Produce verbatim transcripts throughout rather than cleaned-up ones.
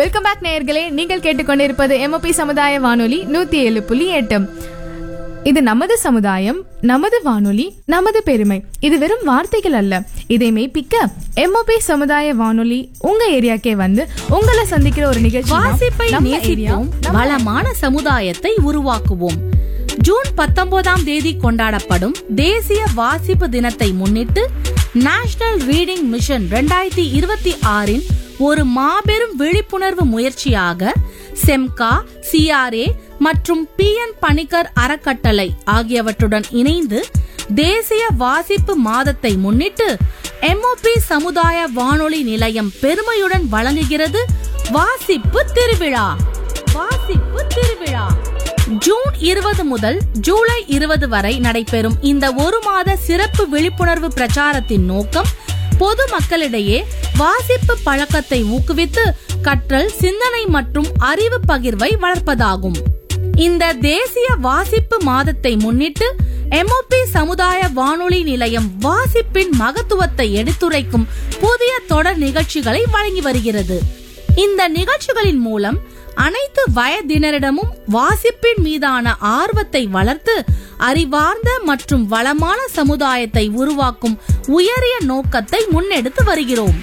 Welcome back நேயர்களே. நீங்கள் கேட்டுக்கொண்டிருப்பது எம்ஓபி சமுதாய வானொலி நூத்தி ஏழு புள்ளி எட்டு. இது நமது சமுதாயம், நமது வானொலி, நமது பெருமை. இது வெறும் வார்த்தைகள் அல்ல, இதை மெய்ப்பிக்க எம்ஓபி சமுதாய வானொலி உங்க ஏரியாக்கே வந்து உங்களை சந்திக்கிற ஒரு நிகழ்ச்சி. வாசிப்பை நேசிப்போம், வளமான சமுதாயத்தை உருவாக்குவோம். ஜூன் பத்தொன்பதாம் தேதி கொண்டாடப்படும் தேசிய வாசிப்பு தினத்தை முன்னிட்டு நேஷனல் ரீடிங் மிஷன் இரண்டாயிரத்தி இருபத்தி ஆறின் ஒரு மாபெரும் விழிப்புணர்வு முயற்சியாக செம்கா, சிஆர்ஏ மற்றும் பி என் பணிக்கர் அறக்கட்டளை ஆகியவற்றுடன் இணைந்து தேசிய வாசிப்பு மாதத்தை முன்னிட்டு எம்ஓபி சமுதாய வானொலி நிலையம் பெருமையுடன் வழங்குகிறது வாசிப்பு திருவிழா. வாசிப்பு திருவிழா ஜூன் இருபது முதல் ஜூலை இருபது வரை நடைபெறும் இந்த ஒரு மாத சிறப்பு விழிப்புணர்வு பிரச்சாரத்தின் நோக்கம் பொது மக்களிடையே வாசிப்பு பழக்கத்தை ஊக்குவித்து கற்றல், சிந்தனை மற்றும் அறிவு பகிர்வை வளர்ப்பதாகும். இந்த தேசிய வாசிப்பு மாதத்தை முன்னிட்டு எம்ஓபி சமுதாய வானொலி நிலையம் வாசிப்பின் மகத்துவத்தை எடுத்துரைக்கும் புதிய தொடர் நிகழ்ச்சிகளை வழங்கி வருகிறது. இந்த நிகழ்ச்சிகளின் மூலம் அனைத்து வயதினரிடமும் வாசிப்பின் மீதான ஆர்வத்தை வளர்த்து அறிவார்ந்த மற்றும் வளமான சமுதாயத்தை உருவாக்கும் உயரிய நோக்கத்தை முன்னெடுத்து வருகிறோம்.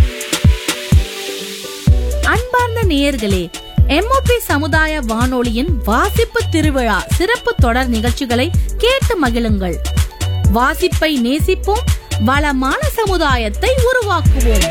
அன்பார்ந்த நேயர்களே, எம்ஓபி சமுதாய வானொலியின் வாசிப்பு திருவிழா சிறப்பு தொடர் நிகழ்ச்சிகளை கேட்டு மகிழுங்கள். வாசிப்பை நேசிப்போம், வளமான சமுதாயத்தை உருவாக்குவோம்.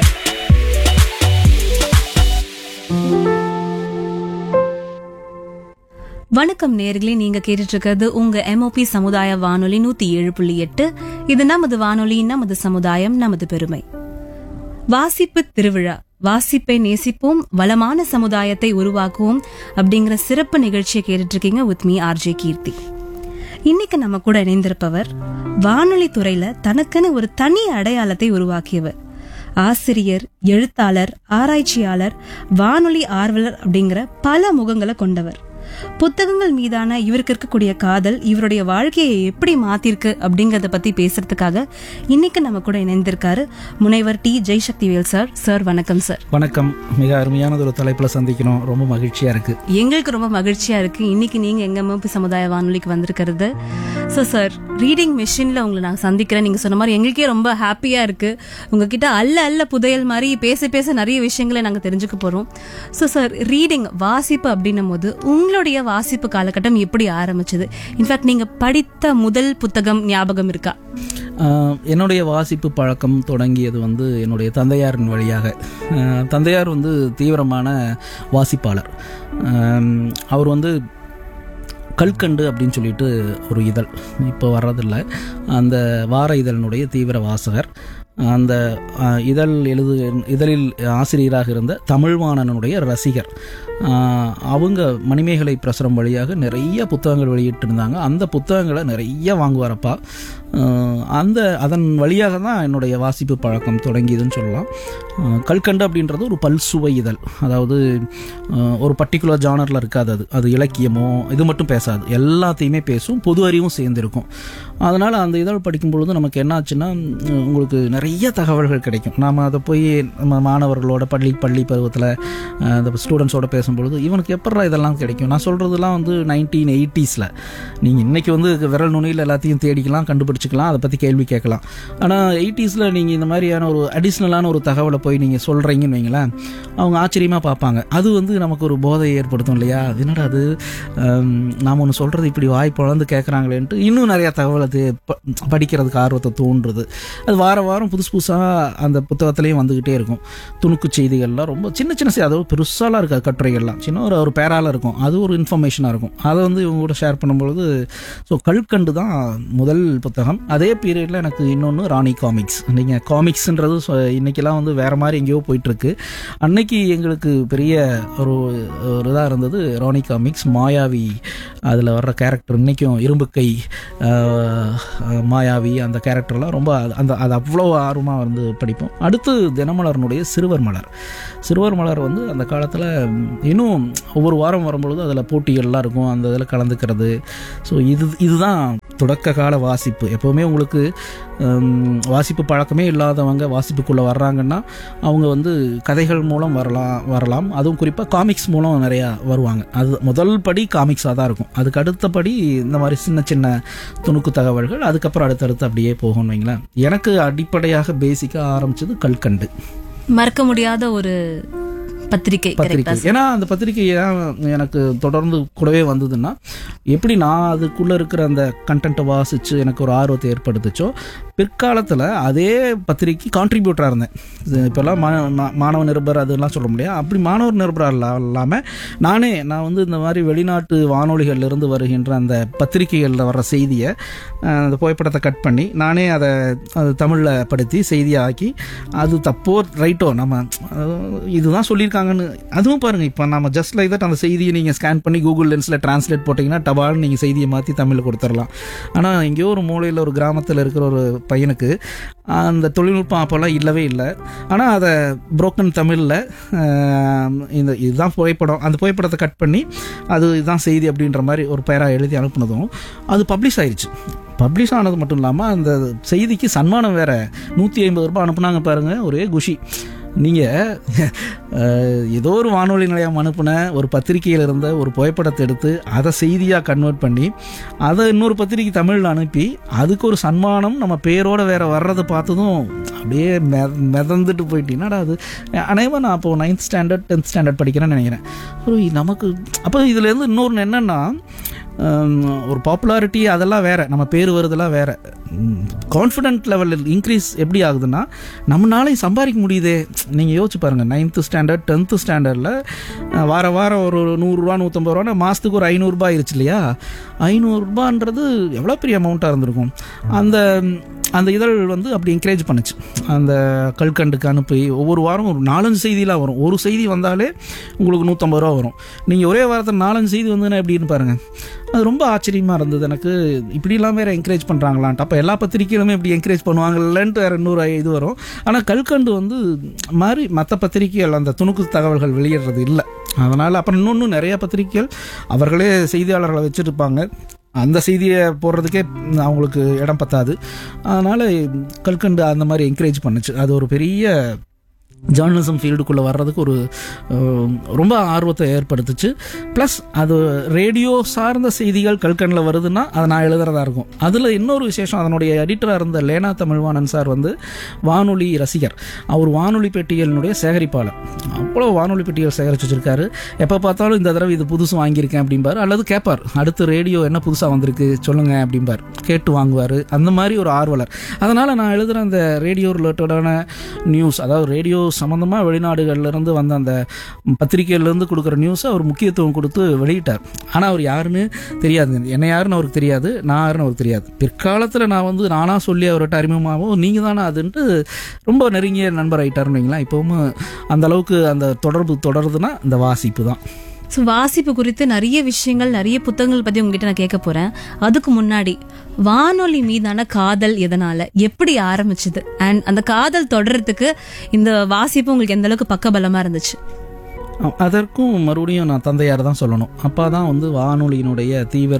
வணக்கம் நேயர்களே, நீங்க கேட்டுட்டு இருக்கிறது உங்க எம்ஓபி சமுதாய வானொலி நூத்தி ஏழு புள்ளி எட்டு. இது நமது வானொலி, நமது சமுதாயம், நமது பெருமை. வாசிப்பு திருவிழா, வாசிப்பை நேசிப்போம், வளமான சமுதாயத்தை உருவாக்குவோம் அப்படிங்கிற சிறப்பு நிகழ்ச்சியை கேட்டுட்டு இருக்கீங்க வித் மீ ஆர்ஜே கீர்த்தி. இன்னைக்கு நம்ம கூட இணைந்திருப்பவர் வானொலி துறையில தனக்குன்னு ஒரு தனி அடையாளத்தை உருவாக்கியவர். ஆசிரியர், எழுத்தாளர், ஆராய்ச்சியாளர், வானொலி ஆர்வலர் அப்படிங்கிற பல முகங்களை கொண்டவர். புத்தகங்கள் மீதான இவருக்கு இருக்கக்கூடிய காதல் இவருடைய வாழ்க்கையை எப்படி மாத்திருக்கு அப்படிங்கறத பத்தி பேசுறதுக்காக இன்னைக்கு நம்ம கூட இணைந்திருக்காரு முனைவர் டி ஜெய்சக்திவேல் சார். சார் வணக்கம் சார். வணக்கம். மிக அருமையானது ஒரு தலைப்புல சந்திக்கணும், ரொம்ப மகிழ்ச்சியா இருக்கு. எங்களுக்கு ரொம்ப மகிழ்ச்சியா இருக்கு இன்னைக்கு நீங்க எங்க எம்ஓபி சமுதாய வானொலிக்கு வந்திருக்கிறது. ஸோ சார், ரீடிங் மிஷின்ல உங்களை நான் சந்திக்கிறேன். நீங்க சொன்ன மாதிரி எங்களுக்கே ரொம்ப ஹாப்பியா இருக்கு. உங்ககிட்ட அல்ல அல்ல புதையல் மாதிரி பேச பேச நிறைய விஷயங்களை நாங்க தெரிஞ்சுக்க போறோம். ஸோ சார், ரீடிங் வாசிப்பு அப்படின்னும் போது உங்களுடைய வாசிப்பு காலகட்டம் எப்படி ஆரம்பிச்சது? இன்ஃபேக்ட் நீங்க படித்த முதல் புத்தகம் ஞாபகம் இருக்கா? என்னுடைய வாசிப்பு பழக்கம் தொடங்கியது வந்து என்னுடைய தந்தையாரின் வழியாக. தந்தையார் வந்து தீவிரமான வாசிப்பாளர். அவர் வந்து கல்கண்டு அப்படின்னு சொல்லிட்டு ஒரு இதழ் இப்போ வர்றதில்லை, அந்த வார இதழினுடைய தீவிர வாசகர். அந்த இதழ் எழுது இதழில் ஆசிரியராக இருந்த தமிழ்வாணனுடைய ரசிகர். அவங்க மணிமேகலை பிரசுரம் வழியாக நிறைய புத்தகங்கள் வெளியிட்டிருந்தாங்க. அந்த புத்தகங்களை நிறைய வாங்குவாரப்பா. அந்த அதன் வழியாக தான் என்னுடைய வாசிப்பு பழக்கம் தொடங்கியதுன்னு சொல்லலாம். கல்கண்டு அப்படின்றது ஒரு பல்சுவை இதழ், அதாவது ஒரு பர்டிகுலர் ஜானரில் இருக்காது. அது அது இலக்கியமோ இது மட்டும் பேசாது, எல்லாத்தையுமே பேசும், பொது அறிவும் சேர்ந்துருக்கும். அதனால் அந்த இதழ் படிக்கும் பொழுது நமக்கு என்ன ஆச்சுன்னா, உங்களுக்கு நிறைய தகவல்கள் கிடைக்கும். நாம் அதை போய் நம்ம மாணவர்களோட பள்ளி பள்ளி பருவத்தில் அந்த ஸ்டூடெண்ட்ஸோட பேசும்பொழுது இவனுக்கு எப்படா இதெல்லாம் கிடைக்கும். நான் சொல்கிறதுலாம் வந்து நைன்டீன் எயிட்டிஸில். நீங்கள் இன்றைக்கி வந்து விரல் நுனியில் எல்லாத்தையும் தேடிக்கலாம், கண்டுபிடிச்சிக்கலாம், அதை பற்றி கேள்வி கேட்கலாம். ஆனால் எயிட்டிஸில் நீங்கள் இந்த மாதிரியான ஒரு அடிஷ்னலான ஒரு தகவலை போய் நீங்கள் சொல்கிறீங்கன்னு வைங்களேன், அவங்க ஆச்சரியமாக பார்ப்பாங்க. அது வந்து நமக்கு ஒரு போதையை ஏற்படுத்தும் இல்லையா? என்னடா அது, நாம் ஒன்று சொல்கிறது இப்படி வாய் பொழந்து கேட்குறாங்களேன்ட்டு இன்னும் நிறையா தகவலை படிக்கிறதுக்கு ஆர்வத்தை தோன்றுறது. அது வார வாரம் புதுசு புதுசாக அந்த புத்தகத்துலேயும் வந்துக்கிட்டே இருக்கும். துணுக்கு செய்திகள்லாம் ரொம்ப சின்ன சின்ன செய்தி, அதாவது பெருசாலாம் இருக்காது, கட்டுரைகள்லாம் சின்ன ஒரு ஒரு பேரால இருக்கும். அது ஒரு இன்ஃபர்மேஷனாக இருக்கும். அதை வந்து இவங்க கூட ஷேர் பண்ணும்பொழுது ஸோ கல்கண்டு தான் முதல் புத்தகம். அதே பீரியடில் எனக்கு இன்னொன்று ராணி காமிக்ஸ். நீங்கள் காமிக்ஸ்ன்றது இன்றைக்கெல்லாம் வந்து வேறு மாதிரி எங்கேயோ போயிட்டுருக்கு. அன்னைக்கு எங்களுக்கு பெரிய ஒரு ஒரு இதாக இருந்தது ராணி காமிக்ஸ். மாயாவி அதில் வர்ற கேரக்டர் இன்றைக்கும் இரும்புக்கை மாயாவி, அந்த கேரக்டர்லாம் ரொம்ப அந்த அது அவ்வளோ ஆர்வமாக வந்து படிப்போம். அடுத்து தினமலர்னுடைய சிறுவர் மலர். சிறுவர் மலர் வந்து அந்த காலத்தில் இன்னும் ஒவ்வொரு வாரம் வரும்பொழுது அதில் போட்டிகள்லாம் இருக்கும், அந்த இதில் கலந்துக்கிறது. ஸோ இது இதுதான் தொடக்க கால வாசிப்பு. எப்போவுமே உங்களுக்கு வாசிப்பு பழக்கமே இல்லாதவங்க வாசிப்புக்குள்ளே வர்றாங்கன்னா அவங்க வந்து கதைகள் மூலம் வரலாம் வரலாம் அதுவும் குறிப்பாக காமிக்ஸ் மூலம் நிறையா வருவாங்க. அது முதல் படி காமிக்ஸாக தான் இருக்கும். அதுக்கு அடுத்தபடி இந்த மாதிரி சின்ன சின்ன துணுக்கு தகவல்கள், அதுக்கப்புறம் அடுத்தடுத்து அப்படியே போகும்னு வைங்களேன். எனக்கு அடிப்படையாக பேசிக்காக ஆரம்பிச்சது கல்கண்டு. மறக்க முடியாத ஒரு பத்திரிகை பத்திரிகை. ஏன்னா அந்த பத்திரிகை ஏன் எனக்கு தொடர்ந்து கூடவே வந்ததுன்னா, எப்படி நான் அதுக்குள்ள இருக்கிற அந்த கண்டென்ட்டை வாசிச்சு எனக்கு ஒரு ஆர்வத்தை ஏற்படுத்துச்சோ, பிற்காலத்தில் அதே பத்திரிக்கை கான்ட்ரிபியூட்டராக இருந்தேன். இப்போல்லாம் மாணவ நிருபர் அதெல்லாம் சொல்ல முடியாது. அப்படி மாணவர் நிருபராக இல்லாமல் நானே நான் வந்து இந்த மாதிரி வெளிநாட்டு வானொலிகள்லேருந்து வருகின்ற அந்த பத்திரிகைகளில் வர்ற செய்தியை, அந்த புகைப்படத்தை கட் பண்ணி நானே அதை அது தமிழில் படுத்தி செய்தியாக்கி, அது தப்போ ரைட்டோ நம்ம இதுதான் சொல்லியிருக்காங்கன்னு அதுவும் பாருங்கள். இப்போ நம்ம ஜஸ்ட் லைக் தட் அந்த செய்தியை நீங்கள் ஸ்கேன் பண்ணி கூகுள் லென்ஸில் டிரான்ஸ்லேட் போட்டிங்கன்னா டபால்னு நீங்கள் செய்தியை மாற்றி தமிழில் கொடுத்துடலாம். ஆனால் எங்கேயோ ஒரு மூலையில் ஒரு கிராமத்தில் இருக்கிற ஒரு பையனுக்கு அந்த தொழில்நுட்பம் அப்போல்லாம் இல்லவே இல்லை. ஆனால் அதை புரோக்கன் தமிழில் இந்த இதுதான் புகைப்படம், அந்த புகைப்படத்தை கட் பண்ணி அது இதுதான் செய்தி அப்படின்ற மாதிரி ஒரு பெயராக எழுதி அனுப்புனதும் அது பப்ளிஷ் ஆயிடுச்சு. பப்ளிஷ் ஆனது மட்டும் இல்லாமல் அந்த செய்திக்கு சன்மானம் வேறு நூற்றி ஐம்பது ரூபாய் அனுப்புனாங்க பாருங்கள். ஒரே குஷி. நீங்கள் ஏதோ ஒரு வானொலி நிலையம் அனுப்பின ஒரு பத்திரிகையில் இருந்த ஒரு புகைப்படத்தை எடுத்து அதை செய்தியாக கன்வெர்ட் பண்ணி அதை இன்னொரு பத்திரிகை தமிழில் அனுப்பி அதுக்கு ஒரு சன்மானம் நம்ம பேரோடு வேறு வர்றதை பார்த்ததும் அப்படியே மெ மிதந்துட்டு போயிட்டீங்கன்னா அது அநேகமாக நான் அப்போது நைன்த் ஸ்டாண்டர்ட் டென்த் ஸ்டாண்டர்ட் படிக்கிறேன்னு நினைக்கிறேன். ஒரு நமக்கு அப்போ இதுலேருந்து இன்னொன்று என்னென்னா, ஒரு பாப்புலாரிட்டி அதெல்லாம் வேறு, நம்ம பேர் வருதெல்லாம் வேறு. கான்ஃபிடென்ட் லெவலில் இன்க்ரீஸ் எப்படி ஆகுதுன்னா, நம்மளாலையும் சம்பாதிக்க முடியுதே. நீங்கள் யோசிச்சு பாருங்கள், நைன்த்து ஸ்டாண்டர்ட் டென்த்து ஸ்டாண்டர்டில் வார வாரம் ஒரு நூறுரூவா நூற்றம்பது ரூபா மாதத்துக்கு ஒரு ஐநூறுரூபா ஆயிடுச்சு இல்லையா? ஐநூறுரூபான்றது எவ்வளோ பெரிய அமௌண்ட்டாக இருந்திருக்கும். அந்த அந்த இதழ் வந்து அப்படி என்கரேஜ் பண்ணுச்சு. அந்த கல்கண்டுக்கு அனுப்பி ஒவ்வொரு வாரம் ஒரு நாலஞ்சு செய்தியெலாம் வரும். ஒரு செய்தி வந்தாலே உங்களுக்கு நூற்றம்பது ரூபா வரும். நீங்கள் ஒரே வாரத்தில் நாலஞ்சு செய்தி வந்ததுன்னா எப்படின்னு பாருங்கள். அது ரொம்ப ஆச்சரியமாக இருந்தது எனக்கு. இப்படிலாம் வேறு என்கரேஜ் பண்ணுறாங்களான்ட்டு. அப்போ எல்லா பத்திரிகைகளுமே இப்படி என்கரேஜ் பண்ணுவாங்கல்லன்ட்டு வேறு இன்னொரு இது வரும். ஆனால் கல்கண்டு வந்து மாதிரி மற்ற பத்திரிகைகள் அந்த துணுக்கு தகவல்கள் வெளியிடுறது இல்லை. அதனால் அப்புறம் இன்னொன்று நிறைய பத்திரிகைகள் அவர்களே செய்தியாளர்களை வச்சுருப்பாங்க. அந்த செய்தியை போடுறதுக்கே அவங்களுக்கு இடம் பத்தாது. அதனால் கல்கண்டு அந்த மாதிரி என்கரேஜ் பண்ணுச்சு. அது ஒரு பெரிய ஜேர்னலிசம் ஃபீல்டுக்குள்ளே வர்றதுக்கு ஒரு ரொம்ப ஆர்வத்தை ஏற்படுத்துச்சு. ப்ளஸ் அது ரேடியோ சார்ந்த செய்திகள் கல்கண்டில் வருதுன்னா அதை நான் எழுதுறதா இருக்கும். அதில் இன்னொரு விசேஷம், அதனுடைய எடிட்டராக இருந்த லேனா தமிழ்வாணன் சார் வந்து வானொலி ரசிகர். அவர் வானொலி பெட்டிகளினுடைய சேகரிப்பாளர். அவ்வளோ வானொலி பெட்டிகள் சேகரிச்சு வச்சுருக்காரு. எப்போ பார்த்தாலும் இந்த தடவை இது புதுசு வாங்கியிருக்கேன் அப்படிம்பார். அல்லது கேட்பார், அடுத்து ரேடியோ என்ன புதுசாக வந்திருக்கு சொல்லுங்கள் அப்படிம்பார். கேட்டு வாங்குவார். அந்த மாதிரி ஒரு ஆர்வலர். அதனால் நான் எழுதுகிற அந்த ரேடியோ ரிலேட்டடான நியூஸ், அதாவது ரேடியோ சம்மந்தமாக வெளிநாடுகள்லேருந்து வந்த அந்த பத்திரிகையிலேருந்து கொடுக்குற நியூஸை அவர் முக்கியத்துவம் கொடுத்து வெளியிட்டார். ஆனால் அவர் யாருன்னு தெரியாது. என்ன யாருன்னு அவருக்கு தெரியாது, நான் யாருன்னு அவருக்கு தெரியாது. பிற்காலத்தில் நான் வந்து நானாக சொல்லி அவர்கிட்ட அறிமுகமாகவும் நீங்கள் தானே அதுன்ட்டு ரொம்ப நெருங்கிய நண்பர் ஆகிட்டாருன்னு வைங்களா. இப்போவும் அந்த அளவுக்கு அந்த தொடர்பு தொடருதுன்னா இந்த வாசிப்பு தான். ஸோ வாசிப்பு குறித்து நிறைய விஷயங்கள், நிறைய புத்தகங்கள் பற்றி உங்ககிட்ட நான் கேட்க போகிறேன். அதுக்கு முன்னாடி வானொலி மீதான காதல் எதனால, எப்படி ஆரம்பிச்சது, அண்ட் அந்த காதல் தொடர்றதுக்கு இந்த வாசிப்பு உங்களுக்கு எந்த அளவுக்கு பக்கபலமாக இருந்துச்சு? அதற்கும் மறுபடியும் நான் தந்தையார் தான் சொல்லணும். அப்பா தான் வந்து வானொலியினுடைய தீவிர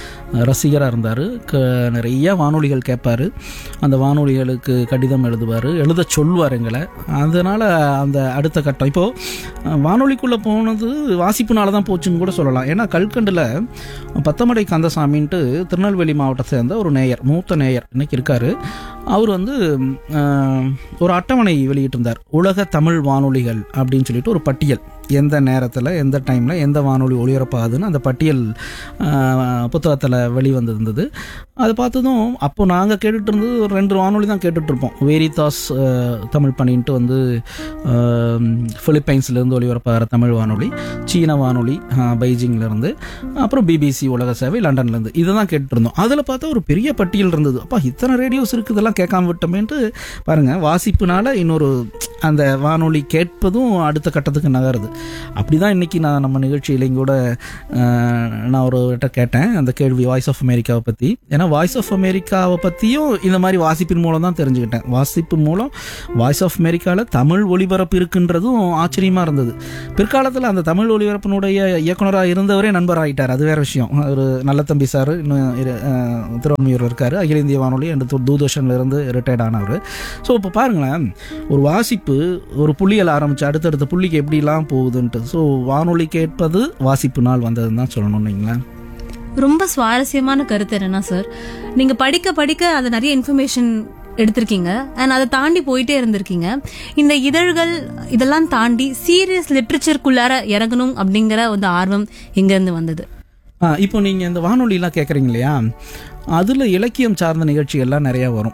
ரசிகராக இருந்தார். க நிறைய வானொலிகள் கேட்பார். அந்த வானொலிகளுக்கு கடிதம் எழுதுவார், எழுத சொல்வார் எங்களை. அதனால் அந்த அடுத்த கட்டம் இப்போது வானொலிக்குள்ளே போனது வாசிப்புனால தான் போச்சுன்னு கூட சொல்லலாம். ஏன்னா கல்கண்டில் பத்தமடை கந்தசாமின்ட்டு திருநெல்வேலி மாவட்டத்தை சேர்ந்த ஒரு நேயர், மூத்த நேயர் இன்னைக்கு இருக்கார். அவர் வந்து ஒரு அட்டவணை வெளியிட்டிருந்தார். உலக தமிழ் வானொலிகள் அப்படின்னு சொல்லிட்டு ஒரு பட்டியல், எந்த நேரத்தில் எந்த டைமில் எந்த வானொலி ஒளிபரப்பாகுதுன்னு அந்த பட்டியல் புத்தகத்தில் வெளிவந்திருந்தது. அதை பார்த்ததும் அப்போ நாங்கள் கேட்டுட்டு இருந்தது ஒரு ரெண்டு வானொலி தான் கேட்டுட்ருப்போம். வேரிதாஸ் தமிழ் பணின்ட்டு வந்து பிலிப்பைன்ஸ்லேருந்து ஒளிபரப்பாகிற தமிழ் வானொலி, சீன வானொலி பைஜிங்லேருந்து, அப்புறம் பிபிசி உலக சேவை லண்டன்லேருந்து, இதை தான் கேட்டுருந்தோம். அதில் பார்த்தா ஒரு பெரிய பட்டியல் இருந்தது. அப்போ இத்தனை ரேடியோஸ் இருக்குது, இதெல்லாம் கேட்காம விட்டோமேன்ட்டு பாருங்கள், வாசிப்புனால இன்னொரு அந்த வானொலி கேட்பதும் அடுத்த கட்டத்துக்கு நகருது. அப்படி தான் இன்றைக்கி நான் நம்ம நிகழ்ச்சியில் இங்கூட நான் ஒரு கிட்ட கேட்டேன் அந்த கேள்வி வாய்ஸ் ஆஃப் அமெரிக்காவை பற்றி. ஏன்னா வாய்ஸ் ஆஃப் அமெரிக்காவை பற்றியும் இந்த மாதிரி வாசிப்பின் மூலம் தான் தெரிஞ்சுக்கிட்டேன். வாசிப்பு மூலம் வாய்ஸ் ஆஃப் அமெரிக்காவில் தமிழ் ஒளிபரப்பு இருக்குன்றதும் ஆச்சரியமாக இருந்தது. பிற்காலத்தில் அந்த தமிழ் ஒளிபரப்பினுடைய இயக்குனராக இருந்தவரே நண்பராகிட்டார், அது வேறு விஷயம். ஒரு நல்ல தம்பி சார் இன்னும் திருவண்ணூரில் இருக்கார். அகில இந்திய வானொலி அண்ட் தூர்தர்ஷனில் இருந்து ரிட்டையர்ட் ஆனவர். ஸோ இப்போ பாருங்களேன், ஒரு வாசிப்பு ஒரு புள்ளியில் ஆரம்பித்து அடுத்தடுத்த புள்ளிக்கு எப்படிலாம் போகுதுன்ட்டு. ஸோ வானொலி கேட்பது வாசிப்பு நாள் வந்ததுன்னு தான் சொல்லணும். நீங்களேன் ரொம்ப சுவாரஸ்யமான கருத்து என்னன்னா சார், நீங்க படிக்க படிக்க அது நிறைய இன்ஃபர்மேஷன் எடுத்திருக்கீங்க அண்ட் அதை தாண்டி போயிட்டே இருந்திருக்கீங்க. இந்த இதழ்கள் இதெல்லாம் தாண்டி சீரியஸ் லிட்ரேச்சருக்குள்ளார இறங்கணும் அப்படிங்கிற ஒரு ஆர்வம் எங்க இருந்து வந்தது? இப்போ நீங்கள் இந்த வானொலிலாம் கேட்குறீங்க இல்லையா, அதில் இலக்கியம் சார்ந்த நிகழ்ச்சிகள்லாம் நிறையா வரும்.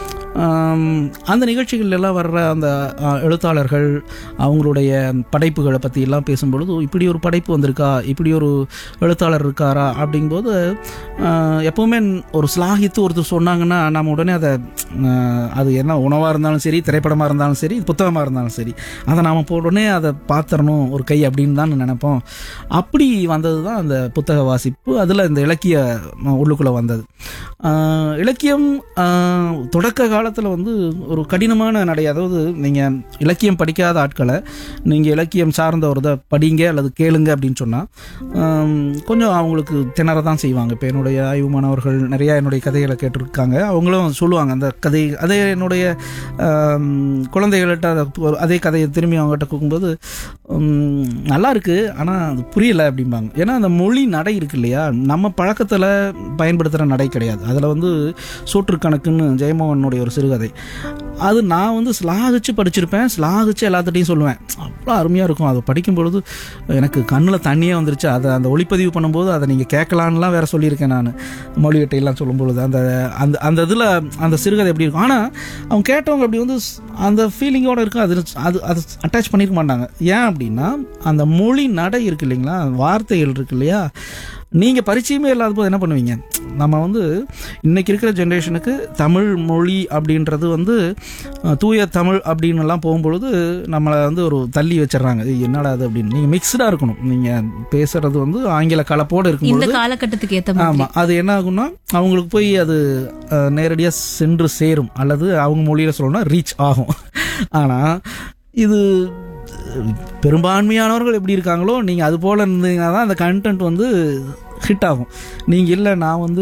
அந்த நிகழ்ச்சிகள் எல்லாம் வர்ற அந்த எழுத்தாளர்கள் அவங்களுடைய படைப்புகளை பற்றி எல்லாம் பேசும்பொழுது இப்படி ஒரு படைப்பு வந்திருக்கா, இப்படி ஒரு எழுத்தாளர் இருக்காரா அப்படிங்கும்போது எப்போவுமே ஒரு ஸ்லாகித்து ஒருத்தர் சொன்னாங்கன்னா நம்ம உடனே அதை அது என்ன உணவாக இருந்தாலும் சரி, திரைப்படமாக இருந்தாலும் சரி, புத்தகமாக இருந்தாலும் சரி, அதை நாம் உடனே அதை பார்த்துடணும் ஒரு கை அப்படின்னு தான் நினைப்போம். அப்படி வந்தது தான் அந்த புத்தக வாசிப்பு. அதில் இந்த இலக்கிய உள்ளுக்குள்ளே வந்தது. இலக்கியம் தொடக்க காலத்தில் வந்து ஒரு கடினமான நடை. அதாவது நீங்கள் இலக்கியம் படிக்காத ஆட்களை நீங்கள் இலக்கியம் சார்ந்த ஒரு இதை படிங்க அல்லது கேளுங்க அப்படின்னு சொன்னால் கொஞ்சம் அவங்களுக்கு திணற தான் செய்வாங்க. இப்போ என்னுடைய ஆய்வு மாணவர்கள் நிறையா என்னுடைய கதைகளை கேட்டிருக்காங்க. அவங்களும் சொல்லுவாங்க அந்த கதை, அதே என்னுடைய குழந்தைகள்கிட்ட அதே கதையை திரும்பி அவங்ககிட்ட கொடுக்கும்போது நல்லா இருக்குது ஆனால் அது புரியலை அப்படிம்பாங்க. ஏன்னா அந்த மொழி நடை இருக்கு இல்லையா, நம்ம பழக்கத்தில் பயன்படுத்துகிற நடை கிடையாது. அதில் வந்து சூற்றுக்கணக்குன்னு ஜெயமோகனுடைய ஒரு சிறுகதை, அது நான் வந்து ஸ்லாகிச்சு படிச்சிருப்பேன், ஸ்லாகிச்சு எல்லாத்திட்டையும் சொல்லுவேன். அவ்வளோ அருமையாக இருக்கும். அதை படிக்கும் பொழுது எனக்கு கண்ணில் தண்ணியே வந்துருச்சு. அதை அந்த ஒளிப்பதிவு பண்ணும்போது அதை நீங்கள் கேட்கலான்லாம் வேறு சொல்லியிருக்கேன் நான் மொழிகட்டையெல்லாம் சொல்லும்பொழுது. அந்த அந்த அந்த இதில் அந்த சிறுகதை எப்படி இருக்கும், ஆனால் அவங்க கேட்டவங்க அப்படி வந்து அந்த ஃபீலிங்கோடு இருக்கும். அது அது அது அட்டாச் பண்ணியிருக்க மாட்டாங்க. ஏன் அப்படின்னா அந்த மொழி நடை இருக்குது இல்லைங்களா, வார்த்தைகள் இருக்கு இல்லையா, நீங்கள் பரிச்சயமே இல்லாத போது என்ன பண்ணுவீங்க, நம்ம வந்து இன்றைக்கி இருக்கிற ஜென்ரேஷனுக்கு தமிழ் மொழி அப்படின்றது வந்து தூய தமிழ் அப்படின்னு எல்லாம் போகும்பொழுது நம்மளை வந்து ஒரு தள்ளி வச்சிடறாங்க. என்னடா அது அப்படின்னு. நீங்கள் மிக்ஸ்டாக இருக்கணும். நீங்கள் பேசுகிறது வந்து ஆங்கில கலப்போடு இருக்கும்போது இந்த காலகட்டத்துக்கு ஏற்ற மாதிரி ஆமாம், அது என்ன ஆகும்னா அவங்களுக்கு போய் அது நேரடியாக சென்று சேரும், அல்லது அவங்க மொழியில் சொல்லணும்னா ரீச் ஆகும். ஆனால் இது பெரும்பான்மையானவர்கள் எப்படி இருக்காங்களோ நீங்கள் அது போல் இருந்தீங்கன்னா தான் அந்த கண்டென்ட் வந்து ஹிட் ஆகும். நீங்கள் இல்லை நான் வந்து